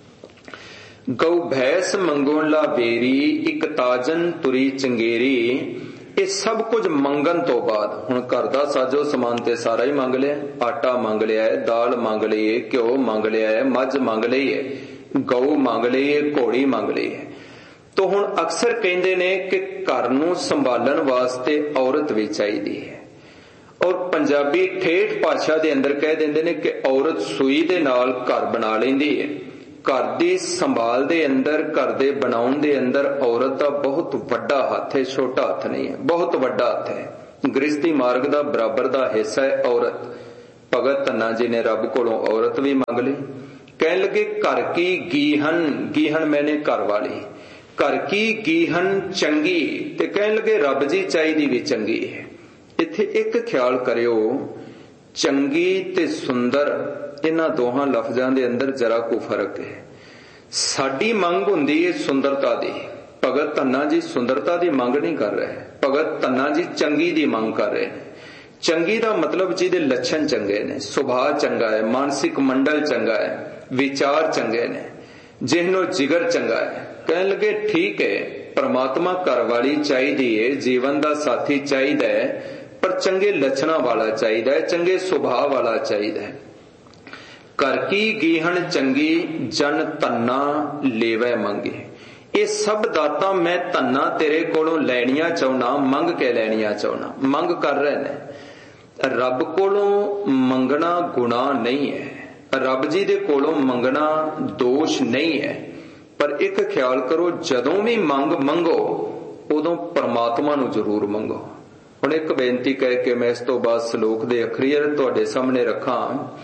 ਗਊ ਭੈਂਸ ਮੰਗੋਂ ਲਾ ਬੇਰੀ, ਇੱਕ ਤਾਜਨ ਤੁਰੀ ਚੰਗੇਰੀ। ਇਹ ਸਭ ਕੁਝ ਮੰਗਣ ਤੋਂ ਬਾਅਦ, ਹੁਣ ਘਰ ਦਾ ਸਾਜੋ ਸਮਾਨ ਤੇ ਸਾਰਾ ਹੀ ਮੰਗ ਲਿਆ, ਆਟਾ ਮੰਗ ਲਿਆ ਹੈ, ਦਾਲ ਮੰਗ ਲਈ ਹੈ, ਘਿਓ ਮੰਗ ਲਿਆ ਹੈ, ਮੱਝ ਮੰਗ ਲਈ ਹੈ, ਗਊ ਮੰਗ ਲਈ ਹੈ, ਘੋੜੀ ਮੰਗ ਲਈ ਹੈ। ਤੋ ਹੁਣ ਅਕਸਰ ਕਹਿੰਦੇ ਨੇ ਕਿ ਘਰ ਨੂੰ ਸੰਭਾਲਣ ਵਾਸਤੇ ਔਰਤ ਵੀ ਚਾਹੀਦੀ ਹੈ। ਔਰ ਪੰਜਾਬੀ ਠੇਠ ਭਾਸ਼ਾ ਦੇ ਅੰਦਰ ਕਹਿ ਦਿੰਦੇ ਨੇ ਕਿ ਔਰਤ ਸੂਈ ਦੇ ਨਾਲ ਘਰ ਬਣਾ ਲੈਂਦੀ ਹੈ। ਘਰ ਦੀ ਸੰਭਾਲ ਦੇ ਅੰਦਰ, ਘਰ ਦੇ ਬਣਾਉਣ ਦੇ ਅੰਦਰ ਔਰਤ ਦਾ ਬਹੁਤ ਵੱਡਾ ਹੱਥ ਹੈ, ਛੋਟਾ ਹੱਥ ਨਹੀਂ ਹੈ, ਬਹੁਤ ਵੱਡਾ ਹੱਥ ਹੈ। ਗ੍ਰਸਤੀ ਮਾਰਗ ਦਾ ਬਰਾਬਰ ਦਾ ਹਿੱਸਾ ਹੈ ਔਰਤ। ਭਗਤ ਧੰਨਾ ਜੀ ਨੇ ਰੱਬ ਕੋਲੋਂ ਔਰਤ ਵੀ ਮੰਗ ਲਈ। ਕਹਿਣ ਲੱਗੇ ਘਰ ਕੀ ਗੀਹਨ, ਗੀਹਨ ਮੈਨੇ ਘਰ ਵਾਲੀ, ਘਰ ਕੀ ਗੀਹਨ ਚੰਗੀ, ਤੇ ਕਹਿਣ ਲੱਗੇ ਰੱਬ ਜੀ ਚਾਹੀਦੀ ਵੀ ਚੰਗੀ ਹੈ। ਇੱਥੇ ਇੱਕ ਖਿਆਲ ਕਰਿਓ, ਚੰਗੀ ਤੇ ਸੁੰਦਰ, ਇਹਨਾਂ ਦੋਹਾਂ ਲਫ਼ਜ਼ਾਂ ਦੇ ਅੰਦਰ ਜਰਾ ਕੋ ਫਰਕ ਹੈ। ਸਾਡੀ ਮੰਗ ਹੁੰਦੀ ਹੈ ਸੁੰਦਰਤਾ ਦੀ। ਭਗਤ ਧੰਨਾ ਜੀ ਸੁੰਦਰਤਾ ਦੀ ਮੰਗ ਨਹੀਂ ਕਰ ਰਹੇ, ਭਗਤ ਧੰਨਾ ਜੀ ਚੰਗੀ ਦੀ ਮੰਗ ਕਰ ਰਹੇ ਨੇ। ਚੰਗੀ ਦਾ ਮਤਲਬ ਜਿਹਦੇ ਲੱਛਣ ਚੰਗੇ ਨੇ, ਸੁਭਾਅ ਚੰਗਾ ਹੈ, ਮਾਨਸਿਕ ਮੰਡਲ ਚੰਗਾ ਹੈ, ਵਿਚਾਰ ਚੰਗੇ ਨੇ, ਜਿਹਨੋਂ ਜਿਗਰ ਚੰਗਾ ਹੈ। ਕਹਿਣ ਲੱਗੇ ਠੀਕ ਹੈ, ਪਰਮਾਤਮਾ ਘਰ ਵਾਲੀ ਚਾਹੀਦੀ ਹੈ, ਜੀਵਨ ਦਾ ਸਾਥੀ ਚਾਹੀਦਾ ਹੈ, ਪਰ ਚੰਗੇ ਲੱਛਣਾਂ ਵਾਲਾ ਚਾਹੀਦਾ ਹੈ, ਚੰਗੇ ਸੁਭਾਅ ਵਾਲਾ ਚਾਹੀਦਾ ਹੈ। ਘਰ ਕੀ ਗੀਹਣ ਚੰਗੀ, ਜਨ ਧੰਨਾ ਲੇਵੈ ਮੰਗੇ। ਇਹ ਸਭ ਦਾਤਾਂ ਮੈਂ ਧੰਨਾ ਤੇਰੇ ਕੋਲੋਂ ਲੈਣੀਆਂ ਚਾਹੁੰਨਾ, ਮੰਗ ਕੇ ਲੈਣੀਆਂ ਚਾਹੁੰਨਾ। ਮੰਗ ਕਰ ਰਹੇ ਨੇ। ਰੱਬ ਕੋਲੋਂ ਮੰਗਣਾ ਗੁਨਾਹ ਨਹੀਂ ਹੈ, ਰੱਬ ਜੀ ਦੇ ਕੋਲੋਂ ਮੰਗਣਾ ਦੋਸ਼ ਨਹੀਂ ਹੈ। ਪਰ ਇੱਕ ਖਿਆਲ ਕਰੋ, ਜਦੋਂ ਵੀ ਮੰਗ ਮੰਗੋ ਉਦੋਂ ਪਰਮਾਤਮਾ ਨੂੰ ਜ਼ਰੂਰ ਮੰਗੋ। ਹੁਣ ਇੱਕ ਬੇਨਤੀ ਕਹਿ ਕੇ ਮੈਂ ਇਸ ਤੋਂ ਬਾਅਦ ਸ਼ਲੋਕ ਦੇ ਅਖਰੀਰ ਤੁਹਾਡੇ ਸਾਹਮਣੇ ਰੱਖਾਂ।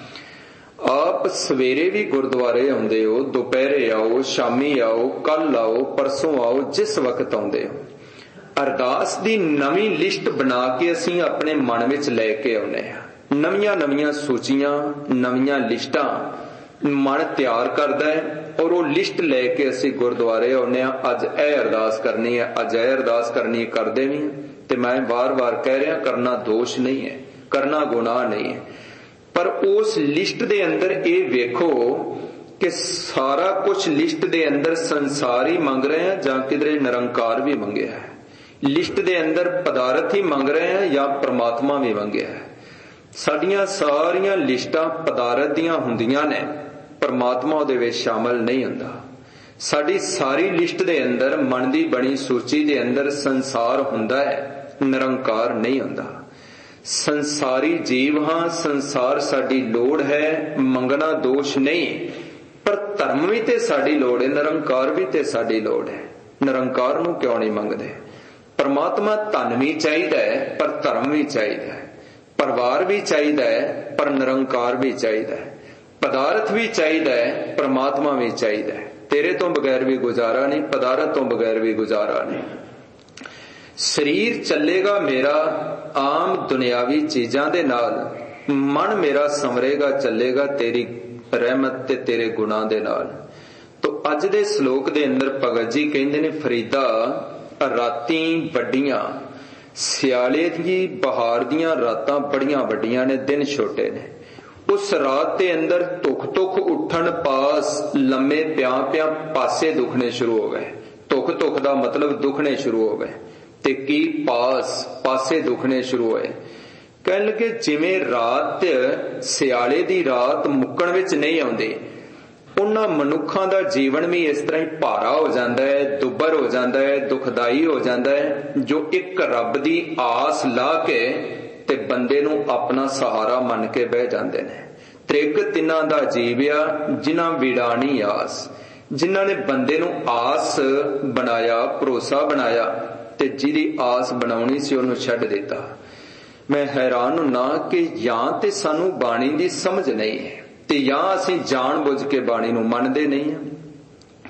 ਆਪ ਸਵੇਰੇ ਵੀ ਗੁਰਦੁਆਰੇ ਆਉਂਦੇ ਹੋ, ਦੁਪਹਿਰੇ ਆਓ, ਸ਼ਾਮੀ ਆਓ, ਕੱਲ ਆਓ, ਪਰਸੋਂ ਆਓ, ਜਿਸ ਵਕਤ ਆਉਂਦੇ ਹੋ, ਅਰਦਾਸ ਦੀ ਨਵੀਂ ਲਿਸਟ ਬਣਾ ਕੇ ਅਸੀਂ ਆਪਣੇ ਮਨ ਵਿੱਚ ਲੈ ਕੇ ਆਉਨੇ ਹਾਂ। ਨਵੀਆਂ ਨਵੀਆਂ ਸੂਚੀਆਂ, ਨਵੀਆਂ ਲਿਸਟਾਂ ਮਨ ਤਿਆਰ ਕਰਦਾ ਹੈ, ਔਰ ਉਹ ਲਿਸਟ ਲੈ ਕੇ ਅਸੀਂ ਗੁਰਦੁਆਰੇ ਆਉਨੇ ਹਾਂ। ਅੱਜ ਇਹ ਅਰਦਾਸ ਕਰਨੀ ਹੈ, ਅੱਜ ਇਹ ਅਰਦਾਸ ਕਰਨੀ ਹੈ, ਕਰਦੇ ਵੀ। ਤੇ ਮੈਂ ਵਾਰ-ਵਾਰ ਕਹਿ ਰਿਹਾ, ਕਰਨਾ ਦੋਸ਼ ਨਹੀਂ ਹੈ, ਕਰਨਾ ਗੁਨਾਹ ਨਹੀਂ ਹੈ। ਪਰ ਉਸ ਲਿਸਟ ਦੇ ਅੰਦਰ ਇਹ ਵੇਖੋ ਕਿ ਸਾਰਾ ਕੁਝ ਲਿਸਟ ਦੇ ਅੰਦਰ ਸੰਸਾਰ ਹੀ ਮੰਗ ਰਹੇ ਹਾਂ ਜਾਂ ਕਿਧਰੇ ਨਿਰੰਕਾਰ ਵੀ ਮੰਗਿਆ ਹੈ। ਲਿਸਟ ਦੇ ਅੰਦਰ ਪਦਾਰਥ ਹੀ ਮੰਗ ਰਹੇ ਹਾਂ ਜਾਂ ਪ੍ਰਮਾਤਮਾ ਵੀ ਮੰਗਿਆ ਹੈ। ਸਾਡੀਆਂ ਸਾਰੀਆਂ ਲਿਸਟਾਂ ਪਦਾਰਥ ਦੀਆਂ ਹੁੰਦੀਆਂ ਨੇ, ਪ੍ਰਮਾਤਮਾ ਉਹਦੇ ਵਿੱਚ ਸ਼ਾਮਲ ਨਹੀਂ ਹੁੰਦਾ। ਸਾਡੀ ਸਾਰੀ ਲਿਸਟ ਦੇ ਅੰਦਰ, ਮਨ ਦੀ ਬਣੀ ਸੂਚੀ ਦੇ ਅੰਦਰ ਸੰਸਾਰ ਹੁੰਦਾ ਹੈ, ਨਿਰੰਕਾਰ ਨਹੀਂ ਹੁੰਦਾ। ਸੰਸਾਰੀ ਜੀਵ ਹਾਂ, ਸੰਸਾਰ ਸਾਡੀ ਲੋੜ ਹੈ, ਮੰਗਣਾ ਦੋਸ਼ ਨਹੀਂ। ਪਰ ਧਰਮ ਵੀ ਤੇ ਸਾਡੀ ਲੋੜ ਹੈ, ਨਿਰੰਕਾਰ ਵੀ ਤੇ ਸਾਡੀ ਲੋੜ ਹੈ। ਨਿਰੰਕਾਰ ਨੂੰ ਕਿਉਂ ਨਹੀਂ ਮੰਗਦੇ? ਪਰਮਾਤਮਾ ਧਨ ਵੀ ਚਾਹੀਦਾ ਹੈ, ਪਰ ਧਰਮ ਵੀ ਚਾਹੀਦਾ ਹੈ। ਪਰਿਵਾਰ ਵੀ ਚਾਹੀਦਾ ਹੈ, ਪਰ ਨਿਰੰਕਾਰ ਵੀ ਚਾਹੀਦਾ ਹੈ। ਪਦਾਰਥ ਵੀ ਚਾਹੀਦਾ ਹੈ, ਪਰਮਾਤਮਾ ਵੀ ਚਾਹੀਦਾ ਹੈ। ਤੇਰੇ ਤੋਂ ਬਗੈਰ ਵੀ ਗੁਜ਼ਾਰਾ ਨਹੀਂ, ਪਦਾਰਥ ਤੋਂ ਬਗੈਰ ਵੀ ਗੁਜ਼ਾਰਾ ਨਹੀਂ। ਸਰੀਰ ਚੱਲੇਗਾ ਮੇਰਾ ਆਮ ਦੁਨਿਆਵੀ ਚੀਜ਼ਾਂ ਦੇ ਨਾਲ, ਮਨ ਮੇਰਾ ਸੰਵਰੇਗਾ, ਚੱਲੇਗਾ ਤੇਰੀ ਰਹਿਮਤ ਤੇ ਤੇਰੇ ਗੁਣਾਂ ਦੇ ਨਾਲ। ਤੋ ਅੱਜ ਦੇ ਸ਼ਲੋਕ ਦੇ ਅੰਦਰ ਭਗਤ ਜੀ ਕਹਿੰਦੇ ਨੇ, ਫਰੀਦਾ ਰਾਤੀ ਵੱਡੀਆਂ, ਸਿਆਲੇ ਦੀ ਬਹਾਰ ਦੀਆਂ ਰਾਤਾਂ ਬੜੀਆਂ ਵੱਡੀਆਂ ਨੇ, ਦਿਨ ਛੋਟੇ ਨੇ। ਉਸ ਰਾਤ ਦੇ ਅੰਦਰ ਧੁੱਖ ਧੁੱਖ ਉੱਠਣ ਪਾਸ, ਲੰਮੇ ਪਿਆਂ ਪਿਆਂ ਪਾਸੇ ਦੁਖਣੇ ਸ਼ੁਰੂ ਹੋ ਗਏ। ਧੁੱਖ ਧੁੱਖ ਦਾ ਮਤਲਬ ਦੁਖਣੇ ਸ਼ੁਰੂ ਹੋ ਗਏ। ਤੇ ਕੀ ਪਾਸ, ਪਾਸੇ ਦੁਖਣੇ ਸ਼ੁਰੂ ਹੋਏ। ਕਹਿਣ ਲੱਗੇ ਜਿਵੇਂ ਰਾਤ, ਸਿਆਲੇ ਦੀ ਰਾਤ ਮੁੱਕਣ ਵਿੱਚ ਨਹੀਂ ਆਉਂਦੀ, ਉਹਨਾਂ ਮਨੁੱਖਾਂ ਦਾ ਜੀਵਨ ਵੀ ਇਸ ਤਰ੍ਹਾਂ ਹੀ ਭਾਰਾ ਹੋ ਜਾਂਦਾ ਹੈ, ਦੁੱਬਰ ਹੋ ਜਾਂਦਾ ਹੈ, ਦੁਖਦਾਈ ਹੋ ਜਾਂਦਾ ਹੈ, ਜੋ ਇੱਕ ਰੱਬ ਦੀ ਆਸ ਲਾ ਕੇ ਤੇ ਬੰਦੇ ਨੂੰ ਆਪਣਾ ਸਹਾਰਾ ਮੰਨ ਕੇ ਬਹਿ ਜਾਂਦੇ ਨੇ। ਤ੍ਰਿਗ ਤਿੰਨਾਂ ਦਾ ਜੀਵਿਆ ਜਿਨ੍ਹਾਂ ਵਿੜਾਣੀ ਆਸ, ਜਿਨ੍ਹਾਂ ਨੇ ਬੰਦੇ ਨੂੰ ਆਸ ਬਣਾਇਆ, ਭਰੋਸਾ ਬਣਾਇਆ, ਤੇ ਜਿਹਦੀ ਆਸ ਬਣਾਉਣੀ ਸੀ ਉਹਨੂੰ ਛੱਡ ਦਿੱਤਾ। ਮੈਂ ਹੈਰਾਨ ਹੁੰਨਾ ਕਿ ਜਾਂ ਤੇ ਸਾਨੂੰ ਬਾਣੀ ਦੀ ਸਮਝ ਨਹੀਂ ਹੈ, ਤੇ ਜਾਂ ਅਸੀਂ ਜਾਣ ਬੁੱਝ ਕੇ ਬਾਣੀ ਨੂੰ ਮੰਨਦੇ ਨਹੀਂ ਹਾਂ।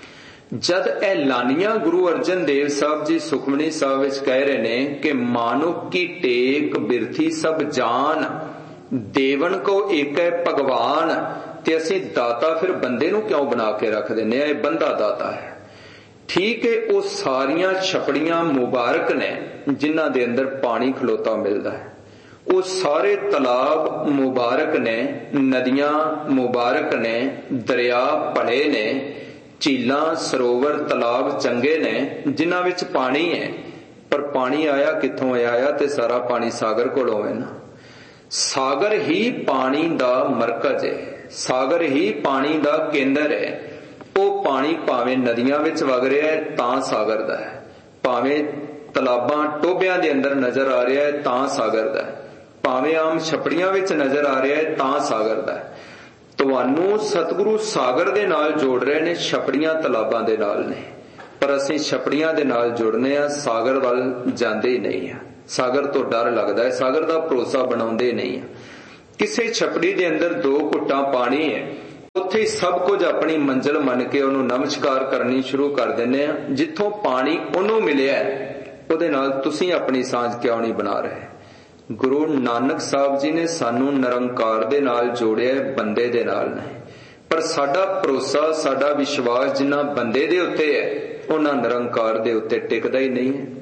जद ए लानियां गुरु अर्जन देव साहब जी सुखमनी साहब विच कह रहे ने कि मानुख की टेक बिरथी सब जान, देवन को एक है भगवान, ते असीं दाता फिर बंदे नूं क्यों बना के रख दिंदे आ, बंदा दाता है। ठीक है, वो सारियां छपड़ियां मुबारक ने जिन्हां दे अंदर पानी खलोता मिलता है, वो सारे तलाब मुबारक ने, नदियां मुबारक ने, दरिया भले ने, झीलां सरोवर तलाब चंगे ने जिन्हां विच पानी है। पर पानी आया कित्थों आया, ते सारा पानी सागर कोलों है ना। सागर ही पानी दा मरकज है, सागर ही पानी दा केंद्र है। वो पानी भावें नदियां विच वग रहा है तां सागर दा है, भावें तलाबां टोबियां दे अंदर नजर आ रहा है तां सागर दा है, भावें आम छपड़ियां विच नजर आ रहा है तां सागर दा है। तुहानू सतगुरु सागर दे नाल जोड़ रहे ने, छपड़ियां तलाबां दे नाल ने, पर असीं छपड़ियां दे नाल जुड़ने आ, सागर वल जांदे ही नहीं आ। सागर तो डर लगदा है, सागर दा भरोसा बनाउंदे नहीं आ। किसे छपड़ी दे अंदर दो घुट्टां पानी है, उत्थे ही सब कुछ अपनी मंजिल मन के उहनूं नमस्कार करनी शुरू कर दिंदे आ। जिथों पानी उहनूं मिलिआ उहदे नाल तुसीं अपनी सांझ क्यों नहीं बना रहे। गुरु नानक साहब जी ने सानू निरंकार दे नाल जोड़िया, बंदे दे नाल नहीं। पर साडा भरोसा, साडा विश्वास जिन्ना बंदे दे उत्ते है उन्ना निरंकार दे उत्ते टिकदा ही नहीं है।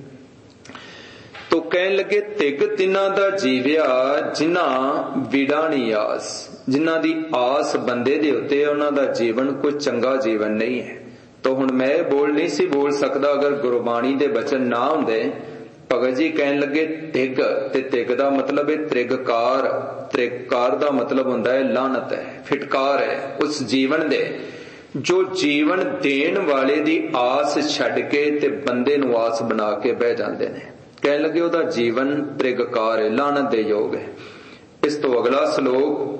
तो कहन लगे तिग तिन्हां दा जीविया जिन्हां विड़ा नहीं आस, जिन्हां दी आस बंदे दे उत्ते है उन्हां दा जीवन कोई चंगा जीवन नहीं है। तो हुण मैं बोल नहीं सी बोल सकदा अगर गुरबाणी दे वचन ना हुंदे। भगत जी कहन लगे तिग, ते तिग दा मतलब है त्रिगकार, त्रिगकार दा मतलब हुंदा है लानत है, फिटकार है उस जीवन दे जो जीवन देण वाले दी आस छड्ड के ते बंदे नूं आस बना के बह जांदे ने। कहन लगे उहदा जीवन त्रिगकार है, लानत दे योग है। इस तो अगला श्लोक,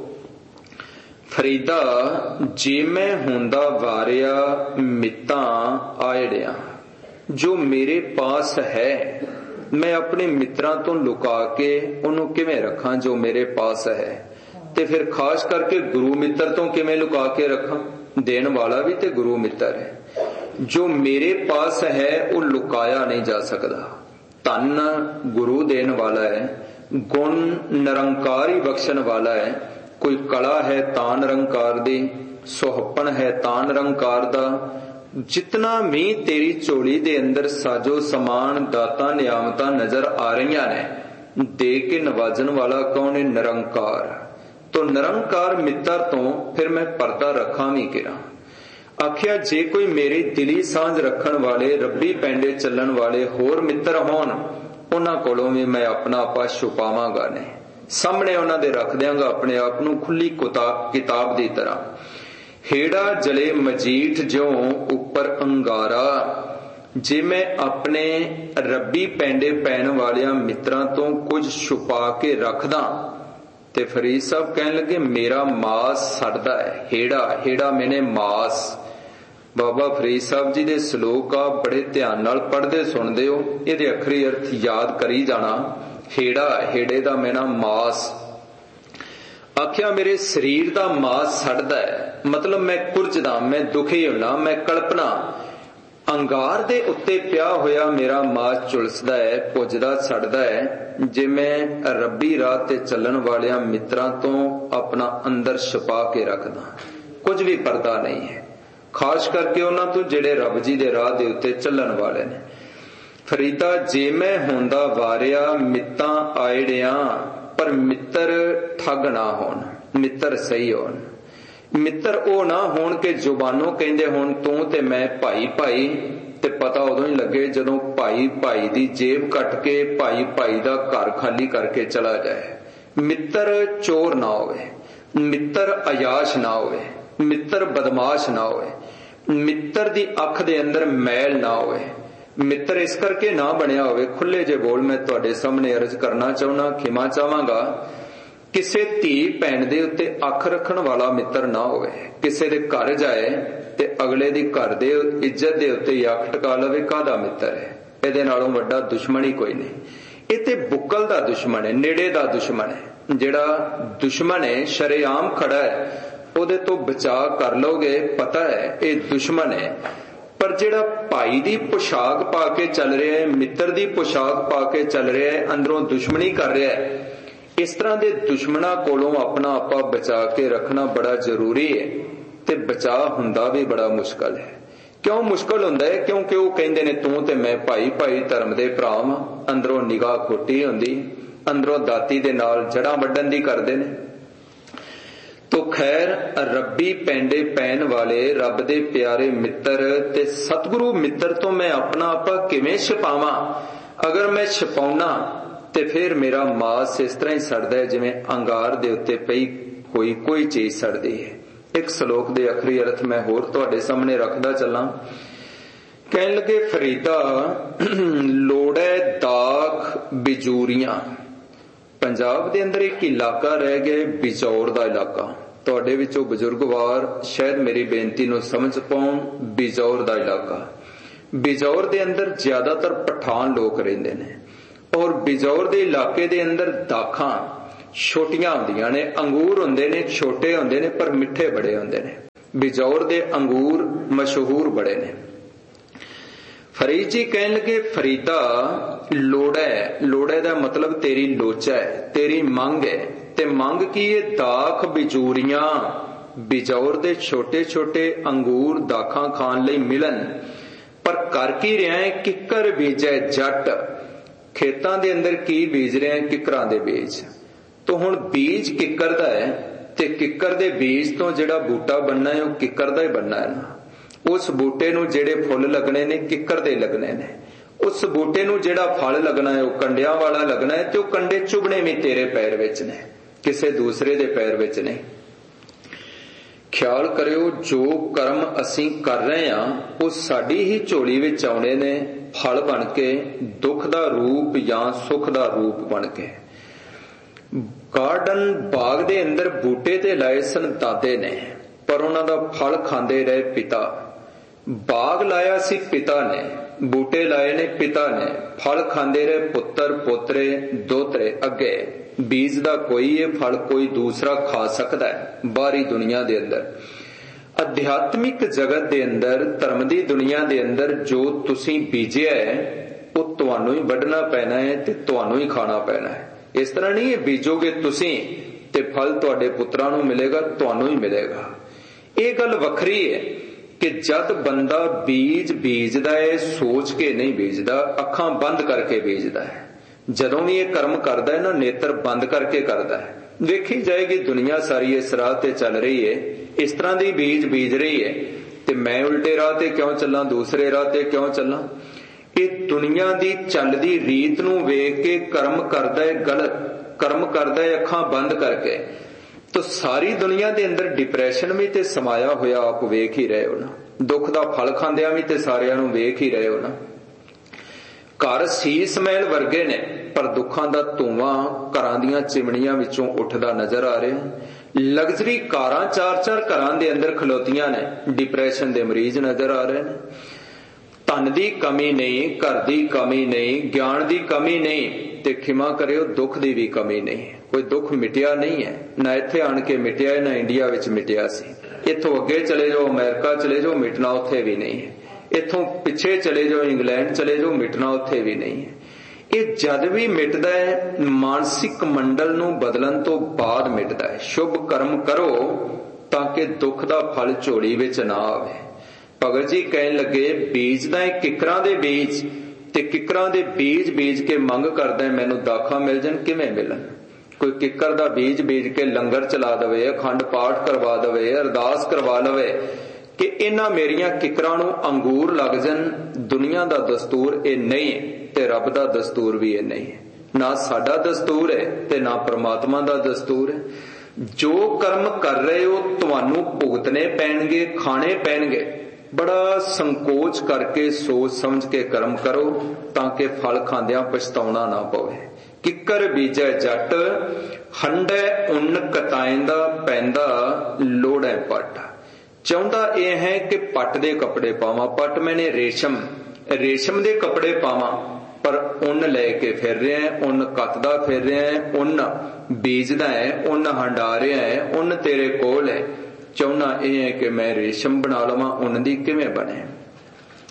फरीदा जे मैं हुंदा वारिया मित्तां आयड़िया, जो मेरे पास है मैं अपने मित्रां तो लुका के उन्हों किवें रखां जो मेरे पास है। ते फिर खास करके गुरु मित्र तो किवें लुका के रखां, देण वाला भी ते गुरु मित्र है। जो मेरे पास है वो लुकाया नहीं जा सकता। धन गुरु देण वाला है, गुण निरंकार ही बख्शण वाला है। कोई कला है तां निरंकार दी, सुहपन है तां निरंकार दा। जितना भी तेरी झोली दे अंदर साजो समान दाता नियामतां नजर आ रही ने, दे के नवाजन वाला कौन है? निरंकार। तो निरंकार मित्र तो फिर मैं पर्दा रखा भी किरा। आखिया जे कोई मेरी दिली सांझ रखण वाले, रब्बी पैंडे चलण वाले होर मित्र होण, उन्हां कोलों भी मैं अपना आपा छुपावांगा नहीं, सामने उन्हां दे रख दियांगा अपने आप नूं खुली किताब दी तरह। हेड़ा जले मजीठ ज्यों उपर अंगारा, जे मैं अपने रब्बी पैंडे पैण वालियां मित्रां तो कुछ छुपा के रखदा ते फरीद साहब कहन लगे मेरा मास सड़दा है। हेड़ा, हेड़ा मैंने मास। बाबा फरीद साहब जी दे श्लोक आप बड़े ध्यान नाल पढ़दे सुनदे हो, इहदे अखरी अर्थ याद करी जाना। हेड़ा, हेड़े दा मैना मास। आखिया मेरे शरीर दा मास सड़दा है, मतलब मैं कुरजदा, मैं दुखी हुना, मैं कल्पना। अंगार दे उत्ते पिया होया मेरा मास झुलसदा है, पुजदा सड़दा है। जे मैं रब्बी राह ते चलण वालियां मित्रां तो अपना अंदर छुपा के रखदा, कुछ भी पर्दा नहीं है। खास करके उन्हां तो जेड़े रब जी दे राह दे उत्ते चलण वाले ने। फरीदा जे मैं हुंदा वारिया मित्तां आयड़ियां, पर मित्र ठग ना होण, मित्र सही होण। मित्र ओ ना होण के जुबानों कहंदे होण तू ते मैं भाई भाई, ते पता उदों ही लगे जदों भाई भाई दी जेब कट के भाई भाई दा घर खाली करके चला जाए। मित्र चोर ना होवे, मित्र अयाश ना होवे, मित्र बदमाश ना होवे, मित्र दी अख दे अंदर मैल ना होवे। मित्र इस करके ना बनिया होवे, खुले जे बोल मैं तुहाडे सामने अर्ज करना चाहुंदा, खिमा चाहांगा। किसे धी भैन दे उत्ते अख रखण वाला मित्र ना होवे। किसे दे घर जाए ते अगले दी घर दे इज्जत दे उत्ते अख टका लवे, काहदा मित्र है? इहदे नालों वड्डा दुश्मन ही कोई नहीं। इह ते बुक्कल दा दुश्मन है, नेड़े दा दुश्मन है। जिहड़ा दुश्मन है शरेआम खड़ा है, ओहदे तो बचा कर लोगे, पता है ये दुश्मन है। पर जिहड़ा भाई दी पोशाक पा के चल रहा है, मित्र दी पोशाक पा के चल रहा है, अंदरों दुश्मनी कर रहा है, इस तरह के दुश्मनों कोलों अपना आपा बचा के रखना बड़ा जरूरी है। ते बचा हुंदा भी बड़ा मुश्किल है। क्यों मुश्किल हुंदा है? क्योंकि वो कहंदे ने तू ते मैं भाई भाई धर्म दे भरा वां, अंदरों निगाह खोटी हुंदी, अंदरों दाती दे नाल जड़ां वड्डण दी करदे ने। तो खैर रब्बी पैंडे पैन वाले रब दे प्यारे मित्र ते सतगुरु मित्र तो मैं अपना आपा किवें छपावां? अगर मैं छपाउना ते फिर मेरा मास इस तरह ही सड़दा है जिवें अंगार दे उत्ते पई कोई कोई चीज सड़दी है। एक श्लोक दे आखिरी अर्थ मैं होर तुहाडे सामने रखदा चलां। कहण लगे फरीदा लोड़े दाख बिजूरियां। पंजाब दे अंदर एक इलाका रह गया बिजौर दा इलाका। तुहाडे विचों बजुर्गवार शायद मेरी बेनती नूं समझ पाउण। बिजौर दा इलाका, बिजौर दे अंदर ज्यादातर पठान लोग रहिंदे ने और बिजौर दे इलाके दे अंदर दाखां छोटियां हुंदियां ने, अंगूर हुंदे ने, छोटे हुंदे ने पर मिठे बड़े हुंदे ने। बिजौर दे अंगूर मशहूर बड़े ने। फरीद जी कहन लगे फरीदा लोड़ा है, लोड़े दा मतलब तेरी लोचा है, तेरी मंग है। ते मंग की है? दाख बिजूरियां, बिजौर दे छोटे छोटे अंगूर दाखां खान लई मिलन। पर कर की रहा है? किकर बीजे जट। खेतां दे अंदर की बीज रहे हैं? किकरां दे बीज। तो हुण बीज किकर दा है ते किकर दे बीज तो जिहड़ा बूटा बनना है वह किकर दा ही बनना है ना। उस बूटे नूं जिहड़े फुल लगने ने किकर दे लगने ने, उस बूटे नूं जिहड़ा फल लगना है वह कंडियां वाला लगना है। ते वह कंडे चुभने भी तेरे पैर विच ने, किसे दूसरे दे पैर विच नहीं। ख्याल करियो जो कर्म असीं कर रहे हां वो साडी ही झोली विच आउणे ने, फल बन के, दुख दा रूप या सुख दा रूप बन के। गार्डन बाग दे अंदर बूटे ते लाए सन दादे ने, पर उन्हां दा फल खांदे रहे पिता। बाग लाया सी पिता ने, बूटे लाए ने पिता ने, फल खांदे रहे पुत्र पोतरे दोतरे अगे। बीज दा कोई है, फल कोई दूसरा खा सकदा है। बाहरी दुनिया दे अंदर अध्यात्मिक जगत दे अंदर धर्म दी दुनिया दे अंदर जो तुसीं बीजिया है वो तुहानूं ही वड्ढना पैना है ते तुहानूं ही खाना पैना है। इस तरह नहीं है बीजोगे तुसीं ते फल तुहाडे पुत्रां नूं मिलेगा, तुहानूं ही मिलेगा। ये गल वखरी है कि जद बंदा बीज बीजदा है सोच के नहीं बीजदा, अखां बंद करके बीजदा है। जदों भी ये कर्म करदा है ना, नेत्र बंद करके करदा है। देखी जाएगी दुनिया सारी इस राह ते चल रही है, इस तरह दी बीज बीज रही है ते मैं उल्टे राह ते क्यों चलां, दूसरे राह ते क्यों चलां। ये दुनिया दी चलदी रीत नूं वेख के कर्म करदा है, गलत कर्म करदा है अखां बंद करके। तो सारी दुनिया दे अंदर डिप्रेशन भी ते समाया होया आप वेख ही रहे हो ना, दुख दा फल खांदियां भी ते सारियां नूं वेख ही रहे हो ना। घर सीस महल वर्गे ने पर दुखां दा धुआं घरां दीयां चिमनियां विचों उठदा नजर आ रहा। लग्जरी कारां चार चार घरां दे अंदर खलोतियां ने, डिप्रेशन दे मरीज नजर आ रहे हैं। धन दी कमी नहीं, घर दी कमी नहीं, ज्ञान दी कमी नहीं, ते खिमा करियो दुख दी भी कमी नहीं। कोई दुख मिटिया नहीं है, ना इत्थे आण के मिटिया है, ना इंडिया विच मिटिया सी। इत्थों अगे चले जाओ अमेरिका चले जाओ, मिटना उत्थे भी नहीं है। इत्थों पिछे चले जाओ इंग्लैंड चले जाओ, मिटना उत्थे भी नहीं है। ये जद भी मिटदा है मानसिक मंडल नूं बदलन तो बाद मिटदा है। शुभ कर्म करो ताकि दुख दा फल झोली विच ना आवे। भगत जी कहन लगे बीजदा है किकरां दे बीज ते किकरां दे बीज बीज के मंग करदा है मैनूं दाखां मिल जाण, किवें मिलन। कोई किकर दा बीज बीज के लंगर चला दवे, अखंड पाठ करवा दवे, अरदास करवा लवे कि इन्हां मेरियां किकरां नूं अंगूर लग जाण। दुनिया दा दस्तूर ये नहीं है ते रब दा दस्तूर भी ये नहीं है। ना साडा दस्तूर है ते ना परमात्मा दा दस्तूर है। जो कर्म कर रहे हो तुहानूं भुगतने पैणगे, खाने पैणगे। बड़ा संकोच करके सोच समझ के कर्म करो ताकि फल खांदियां पछताउणा ना पवे। किकर बीजे जट हंडे उन्न कताइंदा पैंदा लोड़े पट। चाहुंदा यह है कि पट दे कपड़े पावां, पट मैंने रेशम, रेशम दे कपड़े पावां, पर उन्न लेके फिर रहे हैं, उन्न कतदा फिर रहे हैं, उन्न बीजदा है, उन्न हंडा रहा है, उन्न तेरे कोल है। चाहुंदा यह है कि मैं रेशम बना लवां, उन्न दी किवें बने।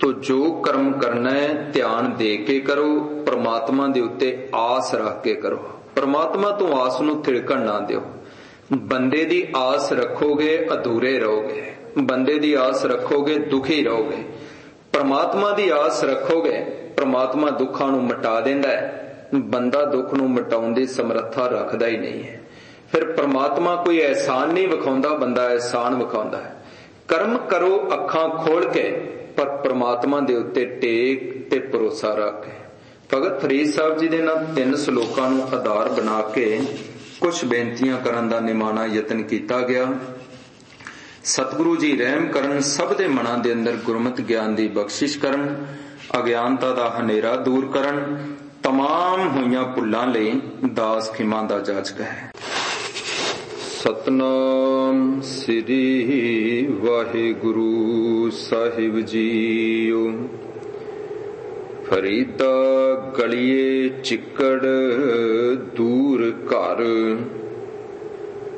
तो जो कर्म करना है ध्यान दे के करो, परमात्मा दे उत्ते आस रख के करो। परमात्मा तो आस नूं थिड़कण ना दिओ। बंदे दी आस रखोगे अधूरे रहोगे, बंदे दी आस रखोगे दुखी रहोगे। परमात्मा दी आस रखोगे, परमात्मा दुखां नूं मिटा दिंदा है। बंदा दुख नूं मिटाउण दी समर्था रखदा ही नहीं है। फिर परमात्मा कोई एहसान नहीं विखाउंदा, बंदा एहसान विखाउंदा है। कर्म करो अखां खोल के, पर परमात्मा दे उत्ते टेक ते भरोसा रख के। भगत फरीद साहब जी दे नाल तीन श्लोकां नूं आधार बना के कुछ बेनतियां करन दा निमाना यतन कीता गया। सतगुरु जी रहम करन, सब दे मनां दे अंदर गुरमत ज्ञान दी बख्शिश करन, अज्ञानता दा हनेरा दूर करन, तमाम होईयां भुल्लां लई दास खिमा दा जाचक है। सतनाम श्री वाहिगुरु साहिब जीओ। फरीदा गलिए चिक्कड़ दूर घर,